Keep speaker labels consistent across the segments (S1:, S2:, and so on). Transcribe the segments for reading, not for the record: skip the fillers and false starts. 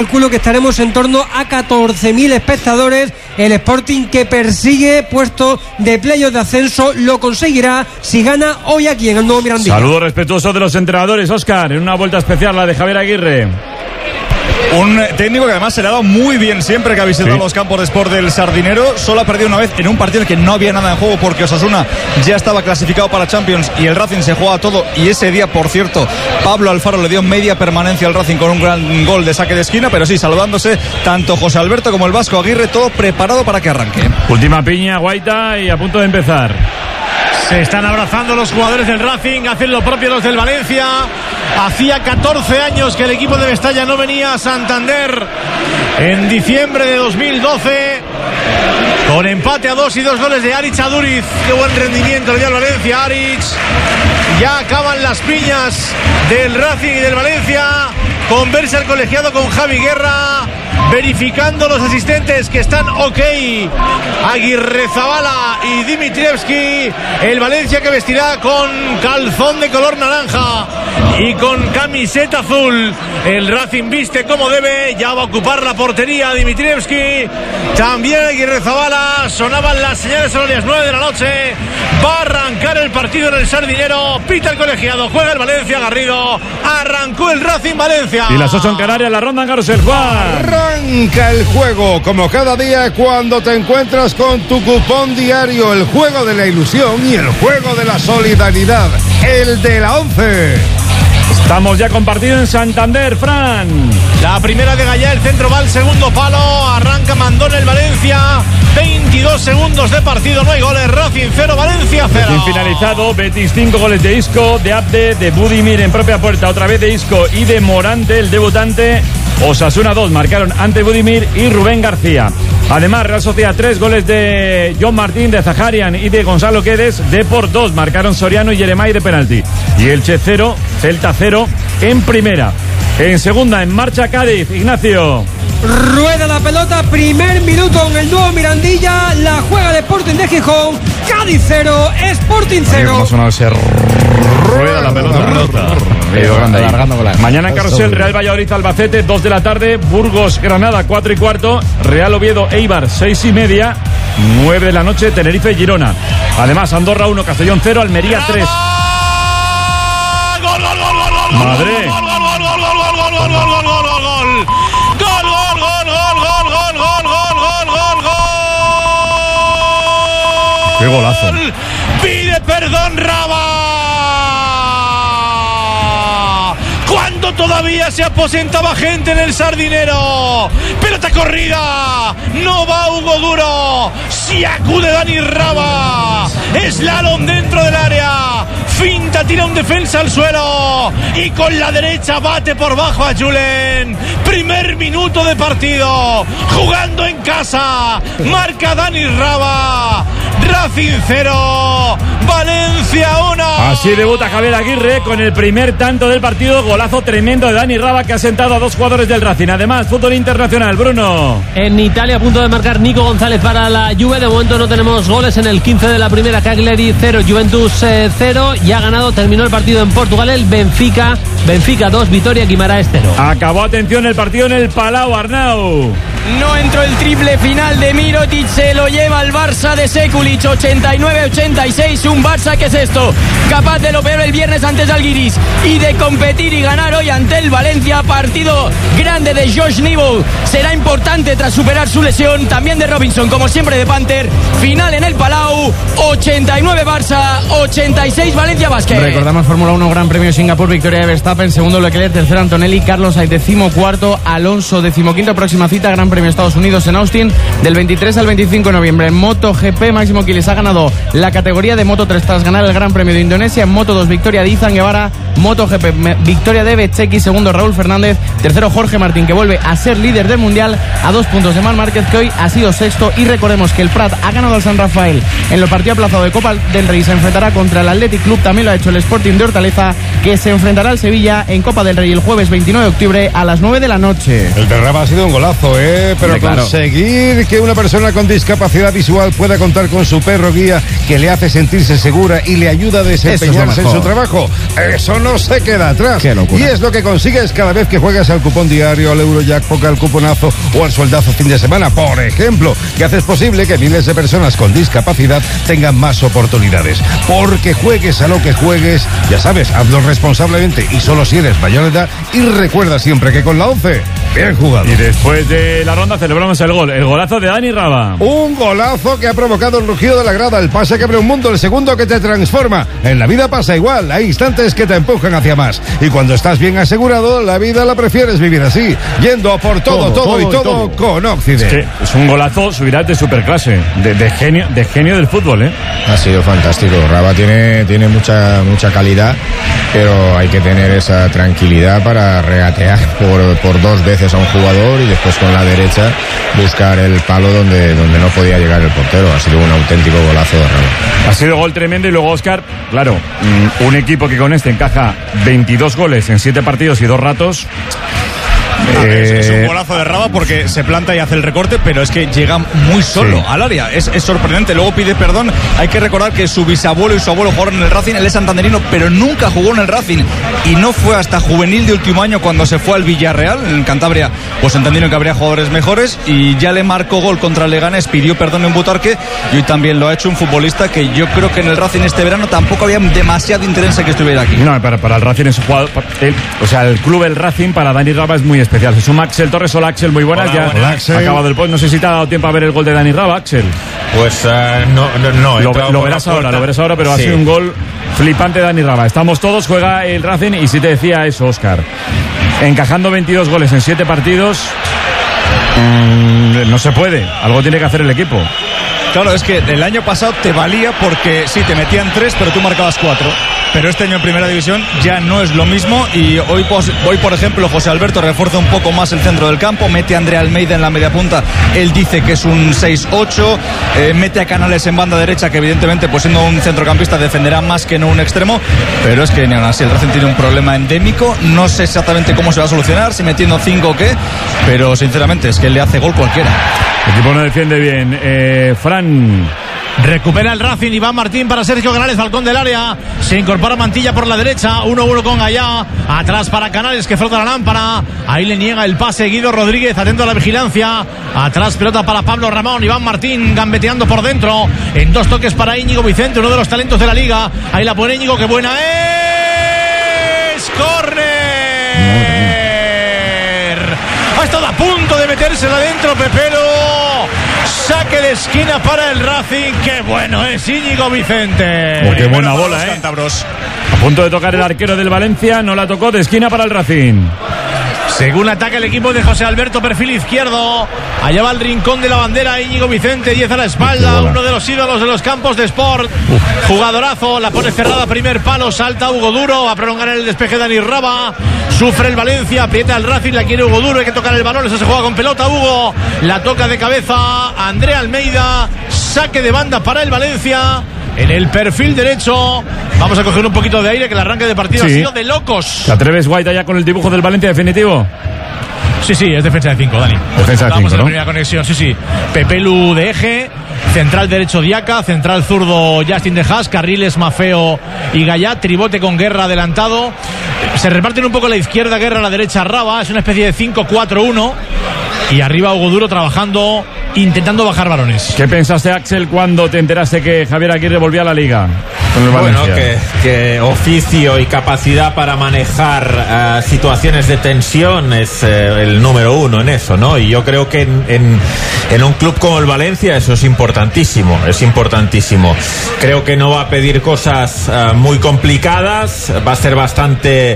S1: Calculo que estaremos en torno a 14.000 espectadores. El Sporting, que persigue puesto de playoff de ascenso, lo conseguirá si gana hoy aquí en el Nuevo Mirandilla.
S2: Saludo respetuoso de los entrenadores, Óscar, en una vuelta especial, la de Javier Aguirre.
S3: Un técnico que además se le ha dado muy bien siempre que ha visitado los campos de Sport del Sardinero. Solo ha perdido una vez en un partido en que no había nada en juego, porque Osasuna ya estaba clasificado para Champions y el Racing se jugaba todo. Y ese día, por cierto, Pablo Alfaro le dio media permanencia al Racing con un gran gol de saque de esquina. Pero sí, saludándose tanto José Alberto como el Vasco Aguirre, todo preparado para que arranque.
S2: Última piña, Guaita, y a punto de empezar.
S4: Se están abrazando los jugadores del Racing, hacen lo propio los del Valencia. Hacía 14 años que el equipo de Mestalla no venía a Santander. En diciembre de 2012, con empate a 2 y 2 goles de Aritz Aduriz. Qué buen rendimiento le dio al Valencia Aritz. Ya acaban las piñas del Racing y del Valencia. Conversa el colegiado con Javi Guerra, verificando los asistentes que están ok. Aguirrezabala y Dimitrievski. El Valencia que vestirá con calzón de color naranja y con camiseta azul. El Racing viste como debe. Ya va a ocupar la portería Dimitrievski. También Aguirrezabala. Sonaban las señales horarias 9 de la noche. Va a arrancar el partido en el Sardinero. Pita el colegiado. Juega el Valencia. Garrido. Arrancó el Racing Valencia.
S2: Y las 8 en Canarias, la ronda en Carrusel, Juan.
S5: Arranca el juego, como cada día, cuando te encuentras con tu cupón diario. El juego de la ilusión y el juego de la solidaridad. El de la 11.
S2: Estamos ya compartidos en Santander, Fran.
S4: La primera de Gallá, el centro va al segundo palo. Arranca Mandón el Valencia. 22 segundos de partido, no hay goles. Racing 0, Valencia 0.
S2: Recién finalizado, Betis 5 goles de Isco, de Abde, de Budimir en propia puerta, otra vez de Isco y de Morante, el debutante. Osasuna 2 marcaron ante Budimir y Rubén García. Además, Real Sociedad 3 goles de John Martín, de Zaharian y de Gonzalo Quedes. Depor 2 marcaron Soriano y Yeremay de penalti. Y Elche 0, Celta 0 en primera. En segunda, en marcha Cádiz, Ignacio.
S1: Rueda la pelota, primer minuto en el Nuevo Mirandilla. La juega el Sporting de Gijón. Cádiz 0, Sporting 0.
S2: Rueda la pelota. Mañana en Carrusel, Real Valladolid Albacete 2 de la tarde, Burgos Granada 4 y cuarto, Real Oviedo Eibar 6 y media, 9 de la noche Tenerife Girona. Además, Andorra 1, Castellón 0, Almería 3.
S4: Gol, gol, gol, gol, gol,
S2: Madre.
S4: gol, gol, gol, gol, gol, gol, gol, gol, gol, gol, gol, gol.
S2: ¡Qué golazo!
S4: Pide perdón Raba. Cuando todavía se aposentaba gente en el Sardinero. Pelota corrida. No va Hugo Duro. Si acude Dani Raba. Slalom dentro del área. Finta, tira un defensa al suelo. Y con la derecha bate por bajo a Julen. Primer minuto de partido. Jugando en casa. Marca Dani Raba. Racing 0, Valencia 1.
S2: Así debuta Javier Aguirre con el primer tanto del partido. Golazo tremendo de Dani Raba, que ha sentado a 2 jugadores del Racing. Además, fútbol internacional, Bruno.
S6: En Italia, a punto de marcar Nico González para la Juve. De momento no tenemos goles en el 15 de la primera. Cagliari 0, Juventus 0. Ya ha ganado, terminó el partido en Portugal el Benfica. Benfica 2, Vitoria Guimaraes 0.
S2: Acabó, atención, el partido en el Palau, Arnau.
S7: No entró el triple final de Mirotic, se lo lleva el Barça de Sekulic, 89-86, un Barça que es esto, capaz de lo peor el viernes ante Žalgiris y de competir y ganar hoy ante el Valencia. Partido grande de Josh Nibble, será importante tras superar su lesión, también de Robinson, como siempre de Panther. Final en el Palau, 89 Barça, 86 Valencia Basket.
S8: Recordamos Fórmula 1, Gran Premio Singapur, victoria de Verstappen, segundo Leclerc, tercero Antonelli, Carlos Sainz, 14º, Alonso, 15º, próxima cita, Gran Premio Estados Unidos en Austin, del 23 al 25 de noviembre. En MotoGP, Máximo Quiles ha ganado la categoría de Moto 3 tras ganar el Gran Premio de Indonesia. En Moto 2, victoria de Izan Guevara. MotoGP, victoria de Bechequi, segundo Raúl Fernández, tercero Jorge Martín, que vuelve a ser líder del Mundial a 2 puntos de Marc Márquez, que hoy ha sido sexto. Y recordemos que el Prat ha ganado al San Rafael en los partidos aplazados de Copa del Rey. Se enfrentará contra el Athletic Club, también lo ha hecho el Sporting de Hortaleza, que se enfrentará al Sevilla en Copa del Rey el jueves 29 de octubre a las 9 de la noche.
S5: El de Raba ha sido un golazo, pero
S8: claro.
S5: Conseguir que una persona con discapacidad visual pueda contar con su perro guía que le hace sentirse segura y le ayuda a desempeñarse en su trabajo, eso no se queda atrás. Y es lo que consigues cada vez que juegas al cupón diario, al Eurojackpot, al cuponazo o al sueldazo fin de semana, por ejemplo, que haces posible que miles de personas con discapacidad tengan más oportunidades. Porque juegues a lo que juegues, ya sabes, hazlo responsablemente y solo si eres mayor de edad, y recuerda siempre que con la 11, bien jugado.
S2: Y después de la ronda celebramos el golazo de Dani Raba.
S5: Un golazo que ha provocado el rugido de la grada, el pase que abre un mundo, el segundo que te transforma. En la vida pasa igual, hay instantes que te empujan hacia más. Y cuando estás bien asegurado, la vida la prefieres vivir así, yendo a por todo con Occident.
S2: Es un golazo, subirás de superclase, de genio del fútbol, ¿eh?
S9: Ha sido fantástico. Raba tiene mucha calidad, pero hay que tener esa tranquilidad para regatear por dos veces a un jugador y después con la derecha buscar el palo donde no podía llegar el portero. Ha sido un auténtico golazo de Raba.
S2: Ha sido gol tremendo y luego Óscar, claro, un equipo que con este encaja 22 goles en 7 partidos y 2 ratos.
S3: Es un golazo de Raba porque se planta y hace el recorte, pero es que llega muy solo al área. Es sorprendente. Luego pide perdón. Hay que recordar que su bisabuelo y su abuelo jugaron en el Racing. Él es santanderino, pero nunca jugó en el Racing. Y no fue hasta juvenil de último año cuando se fue al Villarreal, en Cantabria. Pues entendieron que habría jugadores mejores y ya le marcó gol contra el Leganés. Pidió perdón en Butarque y hoy también lo ha hecho un futbolista que yo creo que en el Racing este verano tampoco había demasiado interés en que estuviera aquí.
S2: No, para el Racing es un jugador. El club del Racing para Dani Raba es muy especial. Se suma Axel Torres. Hola, Axel, muy buenas.
S5: Hola, Axel.
S2: Ha acabado el post. No sé si te ha dado tiempo a ver el gol de Dani Raba, Axel.
S10: Pues no.
S2: Lo verás ahora, pero sí. Ha sido un gol flipante de Dani Raba. Estamos todos, juega el Racing y si te decía eso, Óscar, encajando 22 goles en 7 partidos, no se puede. Algo tiene que hacer el equipo.
S3: Claro, es que el año pasado te valía porque sí, te metían 3, pero tú marcabas 4. Pero este año en Primera División ya no es lo mismo y hoy por ejemplo, José Alberto refuerza un poco más el centro del campo, mete a Andrea Almeida en la media punta, él dice que es un 6-8, mete a Canales en banda derecha, que evidentemente, pues siendo un centrocampista, defenderá más que no un extremo, pero es que ni aún así el Racing tiene un problema endémico, no sé exactamente cómo se va a solucionar, si metiendo 5 o qué, pero sinceramente es que le hace gol cualquiera.
S2: El equipo no defiende bien. Fran.
S4: Recupera el Racing, Iván Martín para Sergio Canales, balcón del área, se incorpora Mantilla por la derecha, 1-1 con Gallá, atrás para Canales que frota la lámpara, ahí le niega el pase Guido Rodríguez, atento a la vigilancia, atrás pelota para Pablo Ramón, Iván Martín gambeteando por dentro, en 2 toques para Íñigo Vicente, uno de los talentos de la liga, ahí la pone Íñigo, que buena es, córner, ha estado a punto de metérsela adentro Pepero. Saque de esquina para el Racing. Qué bueno es Íñigo Vicente.
S2: Qué buena bola, cántabros. A punto de tocar el arquero del Valencia. No la tocó, de esquina para el Racing.
S4: Según ataca el equipo de José Alberto, perfil izquierdo. Allá va el rincón de la bandera, Íñigo Vicente, 10 a la espalda, uno de los ídolos de los campos de Sport. Jugadorazo, la pone cerrada, primer palo, salta Hugo Duro, va a prolongar el despeje Dani Raba. Sufre el Valencia, aprieta el Racing, la quiere Hugo Duro, hay que tocar el balón, eso se juega con pelota, Hugo. La toca de cabeza Andrea Almeida, saque de banda para el Valencia. En el perfil derecho, vamos a coger un poquito de aire, que el arranque de partido ha sido de locos.
S2: ¿Te atreves, Guaita, ya con el dibujo del Valencia definitivo?
S4: Sí, es defensa de 5, Dani.
S2: Defensa de 5,
S4: vamos a la
S2: ¿no?
S4: primera conexión, sí. Pepelu de eje, central derecho Diaca, central zurdo Justin de Haas, carriles Mafeo y Gallá, tribote con Guerra adelantado. Se reparten un poco a la izquierda, Guerra a la derecha Raba, es una especie de 5-4-1. Y arriba Hugo Duro trabajando, intentando bajar balones.
S2: ¿Qué pensaste, Axel, cuando te enteraste que Javier Aguirre volvía a la Liga con el
S10: Valencia?
S2: Bueno,
S10: que oficio y capacidad para manejar situaciones de tensión es el número 1 en eso, ¿no? Y yo creo que en un club como el Valencia eso es importantísimo, Creo que no va a pedir cosas muy complicadas, va a ser bastante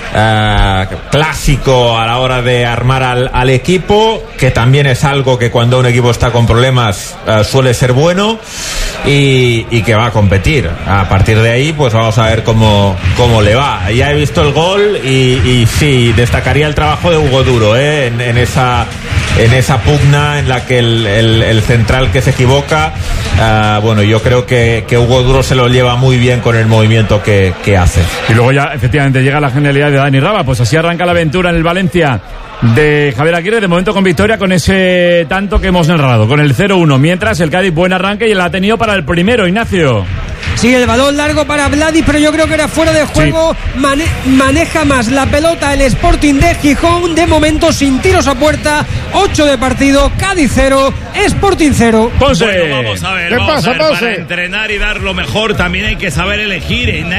S10: clásico a la hora de armar al equipo, que también es algo que cuando un equipo está con problemas suele ser bueno, y que va a competir. A partir de ahí pues vamos a ver cómo le va. Ya he visto el gol y sí, destacaría el trabajo de Hugo Duro en esa en esa pugna en la que el central que se equivoca, bueno, yo creo que Hugo Duro se lo lleva muy bien con el movimiento que hace.
S2: Y luego ya efectivamente llega la genialidad de Dani Raba. Pues así arranca la aventura en el Valencia de Javier Aguirre, de momento con victoria, con ese tanto que hemos narrado, con el 0-1, mientras el Cádiz buen arranque y la ha tenido para el primero, Ignacio.
S1: Sí, el balón largo para Vladi, pero yo creo que era fuera de juego. Sí. Maneja más la pelota el Sporting de Gijón, de momento sin tiros a puerta. 8 de partido, Cádiz 0, Sporting 0.
S2: Ponce.
S4: Bueno, vamos a ver,
S5: ¿Qué pasa, Ponce?
S4: Para entrenar y dar lo mejor también hay que saber elegir. En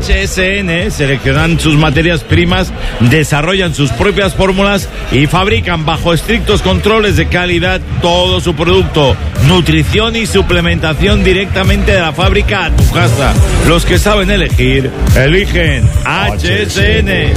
S4: HSN seleccionan sus materias primas, desarrollan sus propias fórmulas y fabrican bajo estrictos controles de calidad todo su producto. Nutrición y suplementación directamente de la fábrica a tu casa. Los que saben elegir, eligen HSN.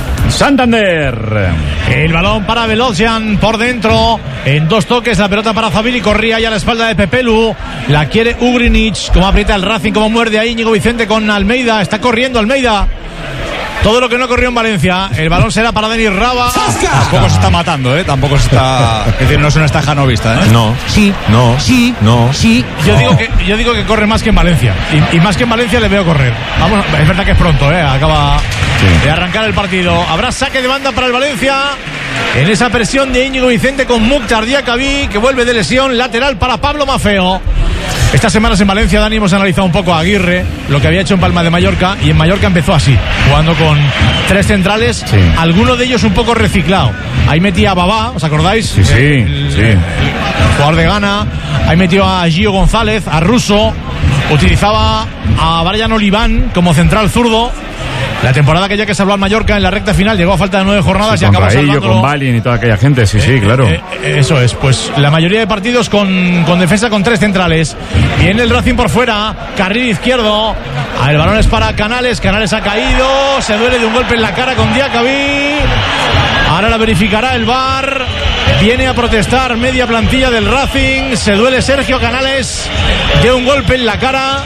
S2: Santander.
S11: El balón para Velocian por dentro. En 2 toques la pelota para Zabili. Corría ya a la espalda de Pepelu. La quiere Ugrinic. Como aprieta el Racing, como muerde ahí Íñigo Vicente con Almeida. Está corriendo Almeida. Todo lo que no corrió en Valencia. El balón será para Denis Raba.
S3: Tampoco se está matando, Tampoco se está... Es decir, no es una estaja novista,
S10: No.
S1: Sí.
S10: No.
S1: Sí.
S10: No.
S1: Sí.
S11: Yo digo que corre más que en Valencia. Y más que en Valencia le veo correr. Vamos, es verdad que es pronto, Acaba de arrancar el partido. Habrá saque de banda para el Valencia. En esa presión de Íñigo Vicente con Mukhtar Diakabi, que vuelve de lesión. Lateral para Pablo Mafeo. Estas semanas en Valencia, Dani, hemos analizado un poco a Aguirre, lo que había hecho en Palma de Mallorca, y en Mallorca empezó así, jugando con 3 centrales, alguno de ellos un poco reciclado. Ahí metía a Babá, ¿os acordáis?
S2: Sí.
S11: El jugador de Ghana. Ahí metió a Gio González, a Russo. Utilizaba a Brian Oliván como central zurdo. La temporada que ya que se habló al Mallorca en la recta final llegó a falta de 9 jornadas y acabó salvándolo.
S2: Con Balin y toda aquella gente, sí, claro.
S11: Eso es, pues la mayoría de partidos con defensa con 3 centrales. Viene el Racing por fuera, carril izquierdo. El balón es para Canales, Canales ha caído, se duele de un golpe en la cara con Diakabi. Ahora la verificará el VAR. Viene a protestar media plantilla del Racing. Se duele Sergio Canales de un golpe en la cara.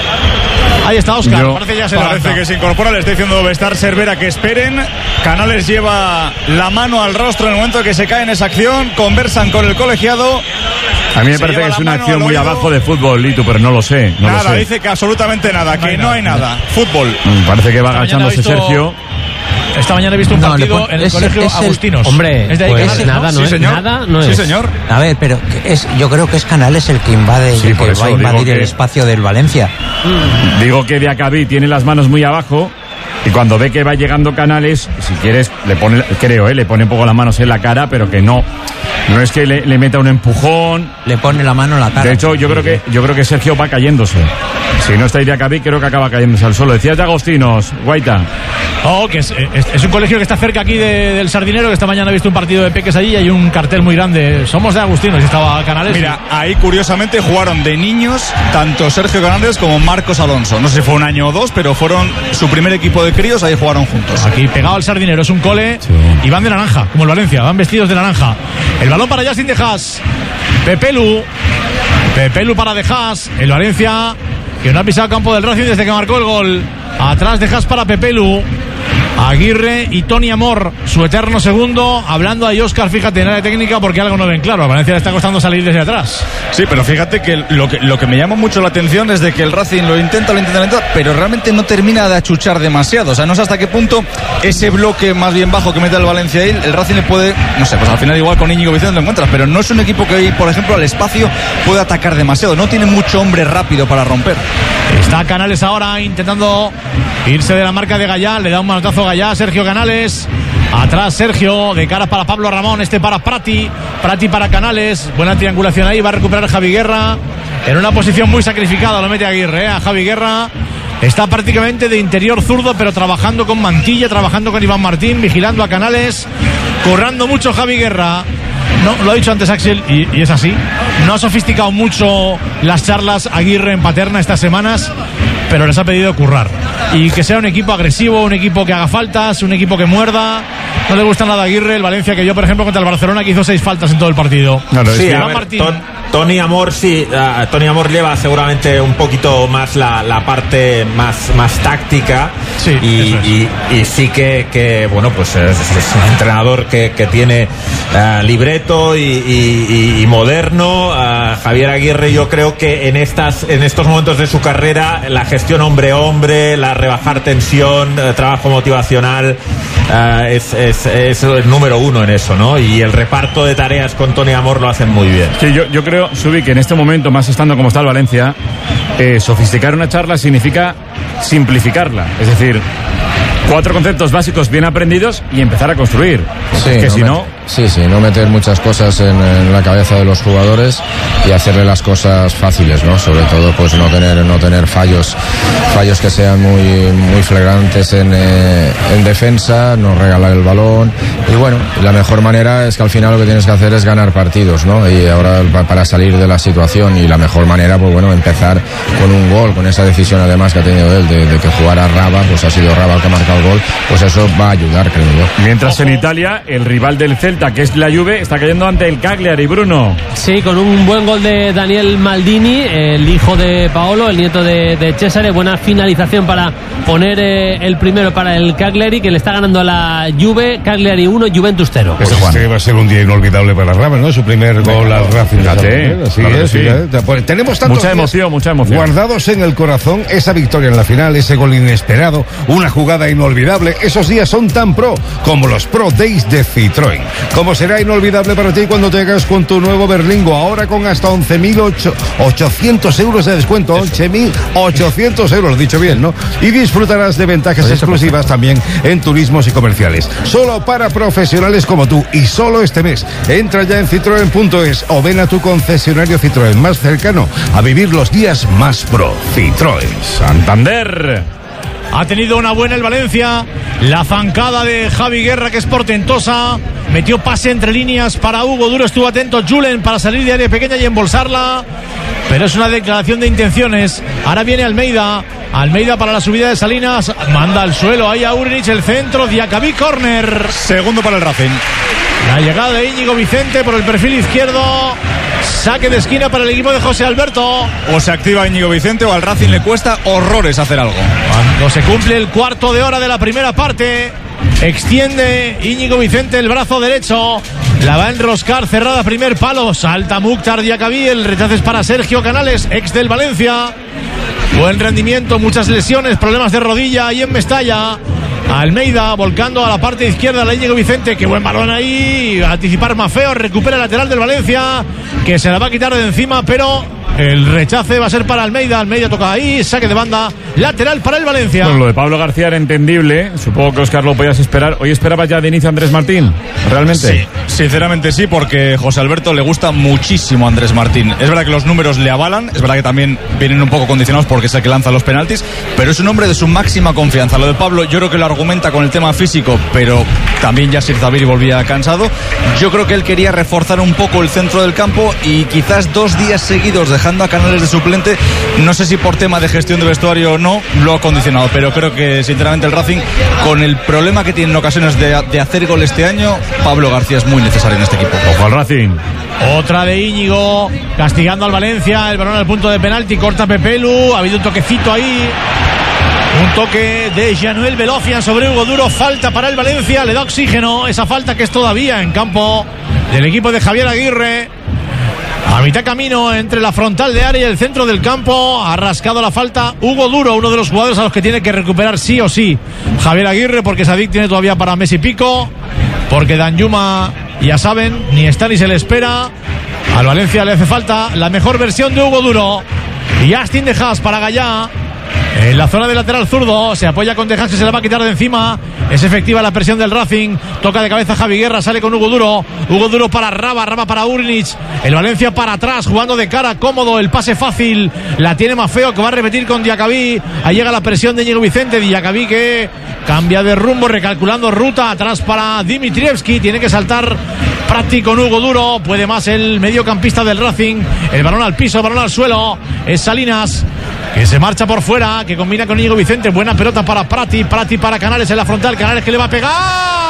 S11: Ahí está Óscar, parece
S3: que se incorpora, le está diciendo Bestar Cervera que esperen. Canales lleva la mano al rostro en el momento que se cae en esa acción. Conversan con el colegiado.
S2: A mí me parece que es una acción muy abajo de fútbol, Lito, pero no lo sé.
S3: Nada, dice que absolutamente nada, que no hay nada. Fútbol.
S2: Parece que va agachándose Sergio.
S11: Esta mañana he visto un partido en el colegio Agustinos.
S6: Hombre,
S11: ¿es de ahí
S6: pues
S11: Canales,
S6: nada,
S11: no?
S6: no
S11: Sí,
S6: es nada, no
S3: sí,
S6: es.
S3: señor.
S12: A ver, pero yo creo que es Canales el que invade,
S2: Sí, por eso
S12: va a invadir el
S2: que...
S12: espacio del Valencia.
S2: Digo que Diakabi tiene las manos muy abajo y cuando ve que va llegando Canales, si quieres, le pone, le pone un poco las manos en la cara, pero que no es que le meta un empujón.
S12: Le pone la mano en la cara.
S2: De hecho, yo creo que Sergio va cayéndose. Si no está Diakabi, creo que acaba cayéndose al suelo. Decías de Agostinos, Guaita.
S11: Que es un colegio que está cerca aquí del Sardinero, que esta mañana he visto un partido de peques allí y hay un cartel muy grande. Somos de Agustinos y estaba Canales.
S3: Mira, ahí curiosamente jugaron de niños tanto Sergio Canales como Marcos Alonso. No sé si fue un año o 2, pero fueron su primer equipo de críos, ahí jugaron juntos.
S11: Aquí pegado al Sardinero, es un cole y van de naranja, como el Valencia, van vestidos de naranja. El balón para Justin de Haas. Pepelu para De Haas. El Valencia que no ha pisado campo del Racing desde que marcó el gol. Atrás De Haas para Pepelu. Aguirre y Tony Amor, su eterno segundo, hablando ahí Óscar, fíjate en área técnica porque algo no ven claro, a Valencia le está costando salir desde atrás.
S3: Sí, pero fíjate que lo que me llama mucho la atención es de que el Racing lo intenta, pero realmente no termina de achuchar demasiado, o sea, no sé hasta qué punto ese bloque más bien bajo que mete el Valencia ahí, el Racing le puede, no sé, pues al final igual con Íñigo Vicente lo encuentras, pero no es un equipo que hoy, por ejemplo, al espacio puede atacar demasiado, no tiene mucho hombre rápido para romper.
S11: Está Canales ahora intentando irse de la marca de Gallá, le da un manotazo a Gallá, Sergio Canales, atrás Sergio, de cara para Pablo Ramón, para Prati para Canales, buena triangulación ahí, va a recuperar Javi Guerra, en una posición muy sacrificada, lo mete Aguirre, a Javi Guerra, está prácticamente de interior zurdo, pero trabajando con Mantilla, trabajando con Iván Martín, vigilando a Canales, currando mucho Javi Guerra. No, lo ha dicho antes Axel y es así. No ha sofisticado mucho las charlas Aguirre en Paterna estas semanas, pero les ha pedido currar. Y que sea un equipo agresivo, un equipo que haga faltas, un equipo que muerda, No le gusta nada a Aguirre, el Valencia que yo, por ejemplo, contra el Barcelona, que hizo 6 faltas en todo el partido.
S10: Sí, a ver, Tony Amor Tony Amor lleva seguramente un poquito más la parte más táctica.
S11: Sí,
S10: y sí que bueno, pues es un entrenador que tiene libreto y moderno. Javier Aguirre, yo creo que en estos momentos de su carrera, la gestión hombre a hombre, la rebajar tensión, trabajo motivacional, es el número 1 en eso, ¿no? Y el reparto de tareas con Tony Amor lo hacen muy bien.
S2: Sí, yo creo, Subi, que en este momento, más estando como está el Valencia, sofisticar una charla significa simplificarla. Es decir, 4 conceptos básicos bien aprendidos y empezar a construir.
S9: Sí,
S2: que si no...
S9: Sí, no meter muchas cosas en la cabeza de los jugadores y hacerle las cosas fáciles, ¿no? Sobre todo, pues no tener fallos que sean muy flagrantes en defensa, no regalar el balón. Y bueno, la mejor manera es que al final lo que tienes que hacer es ganar partidos, ¿no? Y ahora para salir de la situación, y la mejor manera, pues bueno, empezar con un gol, con esa decisión además que ha tenido él de que jugara Raba, pues ha sido Raba el que ha marcado el gol, pues eso va a ayudar, creo yo.
S2: Mientras en Italia, el rival del Celta, que es la Juve, está cayendo ante el Cagliari, Bruno.
S6: Sí, con un buen gol de Daniel Maldini, el hijo de Paolo, el nieto de Cesare. Buena finalización para poner el primero para el Cagliari, que le está ganando a la Juve. Cagliari 1, Juventus 0.
S5: Este va a ser un día inolvidable para Ramos, ¿no? Su primer gol al Racing. Tenemos tantos
S2: mucha emoción.
S5: guardados en el corazón, esa victoria en la final, ese gol inesperado, una jugada inolvidable. Esos días son tan pro como los Pro Days de Citroën. ¿Cómo será inolvidable para ti cuando te hagas con tu nuevo Berlingo? Ahora con hasta 11.800 euros de descuento. 11.800 euros, lo he dicho bien, ¿no? Y disfrutarás de ventajas exclusivas también en turismos y comerciales. Solo para profesionales como tú, y solo este mes. Entra ya en citroen.es o ven a tu concesionario Citroën más cercano a vivir los días más pro. Citroën.
S2: Santander.
S11: Ha tenido una buena el Valencia. La zancada de Javi Guerra, que es portentosa. Metió pase entre líneas para Hugo Duro. Estuvo atento Julen para salir de área pequeña y embolsarla. Pero es una declaración de intenciones. Ahora viene Almeida. Almeida para la subida de Salinas. Manda al suelo ahí a Urnic. El centro. Diacabí, córner.
S3: Segundo para el Racing.
S11: La llegada de Íñigo Vicente por el perfil izquierdo. Saque de esquina para el equipo de José Alberto.
S3: O se activa Íñigo Vicente o al Racing le cuesta horrores hacer algo.
S11: Cuando se cumple el cuarto de hora de la primera parte, extiende Íñigo Vicente el brazo derecho. La va a enroscar, cerrada, primer palo. Salta Mukhtar Diacabí. El rechazo es para Sergio Canales, ex del Valencia. Buen rendimiento, muchas lesiones, problemas de rodilla ahí en Mestalla. Almeida volcando a la parte izquierda a Íñigo Vicente. Qué buen balón ahí. Anticipar Mafeo. Recupera el lateral del Valencia, que se la va a quitar de encima, pero el rechace va a ser para Almeida. Almeida toca ahí. Saque de banda lateral para el Valencia.
S2: Bueno, lo de Pablo García era entendible. Supongo que, Óscar, lo podías esperar. ¿Hoy esperabas ya de inicio a Andrés Martín? ¿Realmente?
S3: Sí, sinceramente sí, porque José Alberto le gusta muchísimo a Andrés Martín. Es verdad que los números le avalan. Es verdad que también vienen un poco condicionados porque es el que lanza los penaltis, pero es un hombre de su máxima confianza. Lo de Pablo yo creo que lo argumenta con el tema físico, pero también Yasir Zabiri volvía cansado. Yo creo que él quería reforzar un poco el centro del campo y quizás 2 días seguidos dejando a Canales de suplente, no sé si por tema de gestión de vestuario o no, lo ha condicionado, pero creo que sinceramente el Racing, con el problema que tiene en ocasiones de hacer gol este año, Pablo García es muy necesario en este equipo.
S2: Ojo al Racing.
S11: Otra de Íñigo, castigando al Valencia, el balón al punto de penalti, corta Pepelu, ha habido un toquecito ahí. Un toque de Januel Velocian sobre Hugo Duro. Falta para el Valencia. Le da oxígeno esa falta que es todavía en campo del equipo de Javier Aguirre. A mitad camino entre la frontal de área y el centro del campo. Ha rascado la falta Hugo Duro, uno de los jugadores a los que tiene que recuperar sí o sí Javier Aguirre, porque Sadik tiene todavía para mes y pico. Porque Danjuma, ya saben, ni está ni se le espera. Al Valencia le hace falta la mejor versión de Hugo Duro. Y Justin de Haas para Gallá. En la zona del lateral zurdo, se apoya con Tejas, que se la va a quitar de encima. Es efectiva la presión del Racing. Toca de cabeza Javi Guerra, sale con Hugo Duro. Hugo Duro para Raba, Raba para Urnic. El Valencia para atrás, jugando de cara, cómodo. El pase fácil, la tiene Mafeo, que va a repetir con Diacabí. Ahí llega la presión de Íñigo Vicente. Diacabí que cambia de rumbo, recalculando ruta. Atrás para Dimitrievski, tiene que saltar Prati con Hugo Duro. Puede más el mediocampista del Racing. El balón al piso, balón al suelo. Es Salinas. que se marcha por fuera, que combina con Íñigo Vicente. Buena pelota para Prati para Canales en la frontal. Canales que le va a pegar.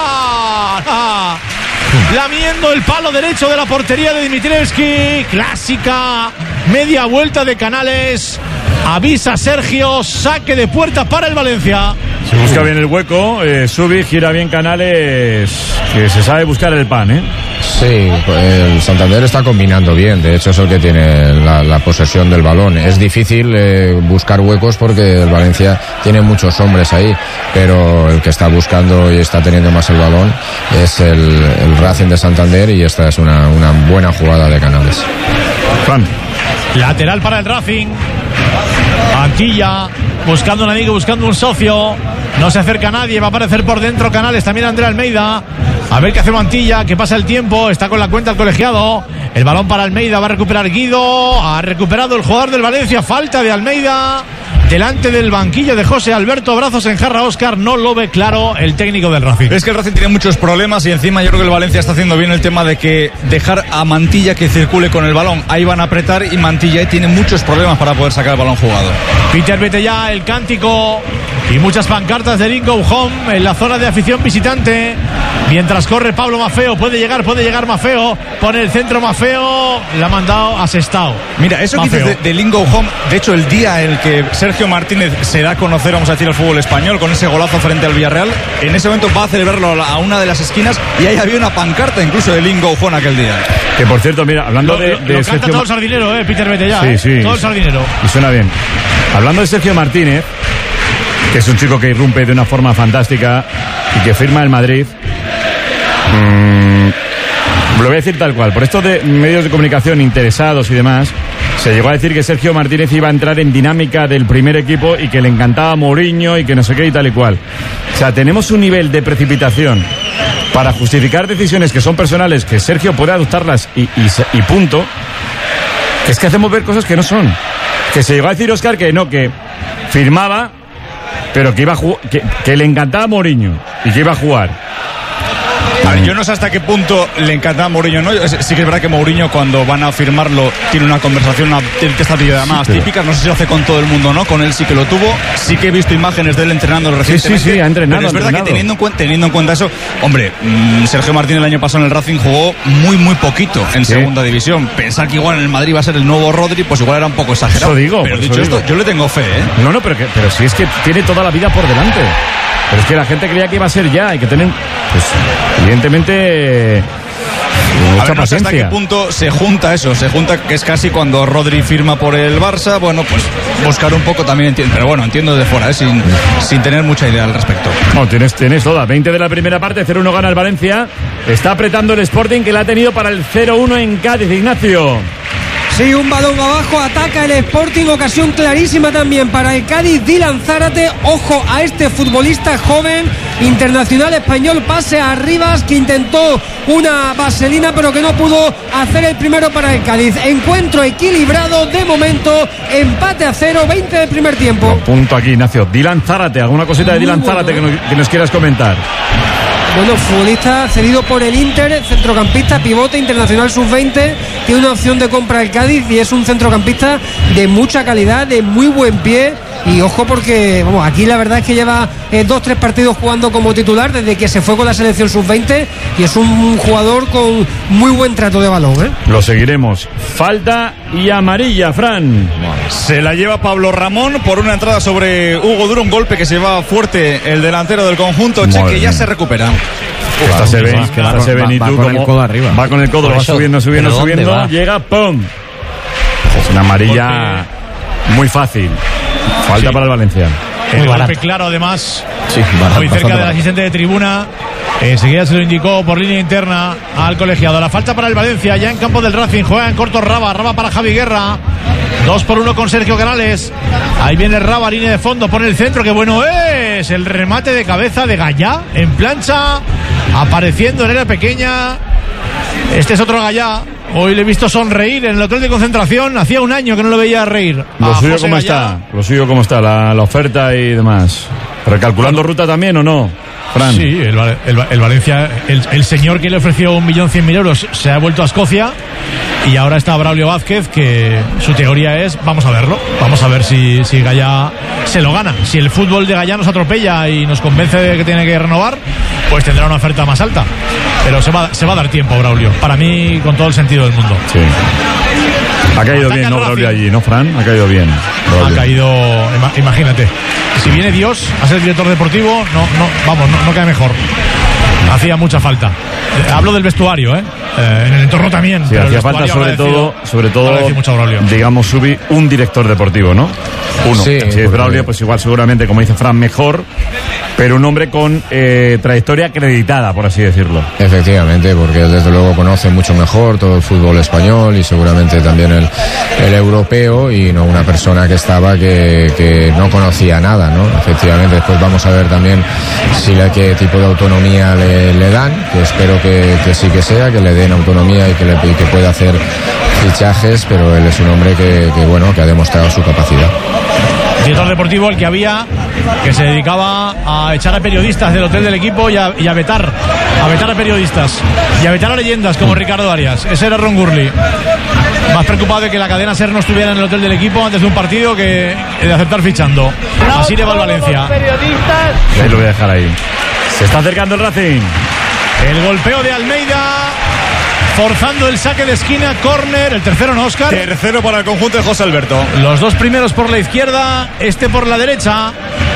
S11: Lamiendo el palo derecho de la portería de Dimitrievski. Clásica media vuelta de Canales. Avisa Sergio, saque de puerta para el Valencia.
S2: Se busca bien el hueco, Subi, gira bien Canales, que se sabe buscar el pan, ¿eh?
S9: Sí, el Santander está combinando bien, de hecho es el que tiene la posesión del balón. Es difícil buscar huecos porque el Valencia tiene muchos hombres ahí, pero el que está buscando y está teniendo más el balón es el Racing de Santander, y esta es una buena jugada de Canales.
S2: Juan.
S11: Lateral para el Racing. Antilla buscando un amigo, buscando un socio. No se acerca nadie, va a aparecer por dentro Canales, también Andrea Almeida. A ver qué hace Mantilla, que pasa el tiempo, está con la cuenta el colegiado. El balón para Almeida, va a recuperar Guido. Ha recuperado el jugador del Valencia, falta de Almeida. Delante del banquillo de José Alberto, brazos en jarra. Óscar, no lo ve claro el técnico del Racing.
S3: Es que el Racing tiene muchos problemas y encima yo creo que el Valencia está haciendo bien el tema de que dejar a Mantilla que circule con el balón. Ahí van a apretar y Mantilla ahí tiene muchos problemas para poder sacar el balón jugado.
S11: Peter Betellá, el cántico y muchas pancartas de Go Home en la zona de afición visitante. Mientras corre Pablo Maffeo, puede llegar Maffeo, pone el centro Maffeo, la ha mandado a Sestao.
S3: Mira, eso Maffeo. Que dices de Lingo Home, de hecho el día en el que Sergio Martínez se da a conocer, vamos a decir, al fútbol español con ese golazo frente al Villarreal, en ese momento va a celebrarlo a una de las esquinas y ahí había una pancarta incluso de Lingo Home aquel día.
S2: Que por cierto, mira, hablando de
S11: lo canta
S2: Sergio...
S11: todo el sardinero, Peter Betellá,
S2: sí,
S11: todo el sardinero.
S2: Y suena bien. Hablando de Sergio Martínez, que es un chico que irrumpe de una forma fantástica y que firma el Madrid. Lo voy a decir tal cual. Por esto de medios de comunicación interesados y demás, se llegó a decir que Sergio Martínez iba a entrar en dinámica del primer equipo y que le encantaba Mourinho y que no sé qué y tal y cual. O sea, tenemos un nivel de precipitación para justificar decisiones que son personales, que Sergio puede adoptarlas y punto. Es que hacemos ver cosas que no son. Que se llegó a decir Óscar que no, que firmaba, pero que iba a que le encantaba Mourinho y que iba a jugar.
S3: A ver, yo no sé hasta qué punto le encantaba a Mourinho, ¿no? Sí que es verdad que Mourinho, cuando van a firmarlo, tiene una conversación, estas videollamadas típicas, no sé si lo hace con todo el mundo o no, con él sí que lo tuvo, sí que he visto imágenes de él entrenando recientemente.
S2: Sí, ha entrenado.
S3: Pero es verdad que teniendo en cuenta eso, hombre, Sergio Martínez el año pasado en el Racing jugó muy poquito en segunda división. Pensar que igual en el Madrid va a ser el nuevo Rodri, pues igual era un poco exagerado.
S2: Eso digo.
S3: Pero dicho esto, yo le tengo fe, ¿eh?
S2: No, pero si es que tiene toda la vida por delante. Pero es que la gente creía que iba a ser ya, hay que tener, pues, evidentemente, mucha
S3: no sé hasta qué punto se junta que es casi cuando Rodri firma por el Barça, bueno, pues buscar un poco también, pero bueno, entiendo desde fuera, sin tener mucha idea al respecto.
S2: No, tienes toda, 20 de la primera parte, 0-1 gana el Valencia, está apretando el Sporting que la ha tenido para el 0-1 en Cádiz, Ignacio.
S1: Sí, un balón abajo, ataca el Sporting, ocasión clarísima también para el Cádiz, Dylan Zárate, ojo a este futbolista joven, internacional español, pase a Rivas, que intentó una vaselina pero que no pudo hacer el primero para el Cádiz. Encuentro equilibrado, de momento, empate a 0, 20 del primer tiempo.
S2: Punto aquí, Ignacio. Dylan Zárate, ¿alguna cosita de Dylan Zárate que nos quieras comentar?
S1: Bueno, futbolista cedido por el Inter, centrocampista, pivote, internacional sub-20, tiene una opción de compra el Cádiz y es un centrocampista de mucha calidad, de muy buen pie. Y ojo porque, vamos, aquí la verdad es que lleva 2-3 partidos jugando como titular desde que se fue con la selección sub-20 y es un jugador con muy buen trato de balón, ¿eh?
S2: Lo seguiremos. Falta y amarilla, Fran.
S3: Se la lleva Pablo Ramón por una entrada sobre Hugo Duro, un golpe que se va fuerte el delantero del conjunto, que ya se recupera.
S2: Esta se ve y tú
S12: con el codo arriba.
S2: Va con el codo, va subiendo, llega, ¡pum! Es una amarilla muy fácil. Falta para el Valencia.
S11: El golpe claro, además, muy cerca del asistente de tribuna. Enseguida se lo indicó por línea interna al colegiado. La falta para el Valencia, ya en campo del Racing. Juega en corto Raba para Javi Guerra. 2-1 con Sergio Canales. Ahí viene Raba, línea de fondo, pone el centro. ¡Qué bueno es! El remate de cabeza de Gallá en plancha, apareciendo en área pequeña. Este es otro Gallá. Hoy le he visto sonreír en el hotel de concentración. Hacía un año que no lo veía reír.
S2: Lo suyo cómo está, la oferta y demás. ¿Recalculando ruta también o no, Fran?
S11: Sí, el Valencia, el señor que le ofreció 1.100.000 euros se ha vuelto a Escocia Y ahora está Braulio Vázquez, que su teoría es, vamos a verlo, vamos a ver si Gallá se lo gana. Si el fútbol de Gallá nos atropella y nos convence de que tiene que renovar, pues tendrá una oferta más alta. Pero se va a dar tiempo, Braulio, para mí, con todo el sentido del mundo.
S2: Sí. Ha caído bien, ¿no, Braulio, allí, no, Fran? Ha caído bien, Braulio.
S11: Ha caído, imagínate, si viene Dios a ser director deportivo, no cae mejor. Hacía mucha falta. Hablo del vestuario, en el entorno también.
S2: Sí, hacía falta sobre todo digamos, subir un director deportivo, ¿no? Uno. Sí, si es Braulio, pues igual seguramente, como dice Fran, mejor, pero un hombre con trayectoria acreditada, por así decirlo.
S9: Efectivamente, porque desde luego conoce mucho mejor todo el fútbol español y seguramente también el europeo, y no una persona que estaba que no conocía nada, ¿no? Efectivamente, después vamos a ver también qué tipo de autonomía le dan, que espero que sí que sea, que le den autonomía y que pueda hacer fichajes, pero él es un hombre que ha demostrado su capacidad.
S11: Director deportivo, el que se dedicaba a echar a periodistas del hotel del equipo y a vetar a periodistas y a vetar a leyendas como Ricardo Arias. Ese era Ron Gurley, más preocupado de que la cadena SER no estuviera en el hotel del equipo antes de un partido que de aceptar fichando. Así le va el Valencia.
S2: Ahí lo voy a dejar ahí. Se está acercando el Racing.
S11: El golpeo de Almeida, forzando el saque de esquina, córner, el tercero en Óscar.
S3: Tercero para el conjunto de José Alberto.
S11: Los dos primeros por la izquierda, este por la derecha.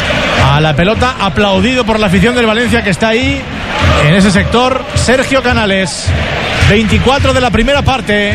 S11: A la pelota, aplaudido por la afición del Valencia que está ahí, en ese sector. Sergio Canales, 24 de la primera parte.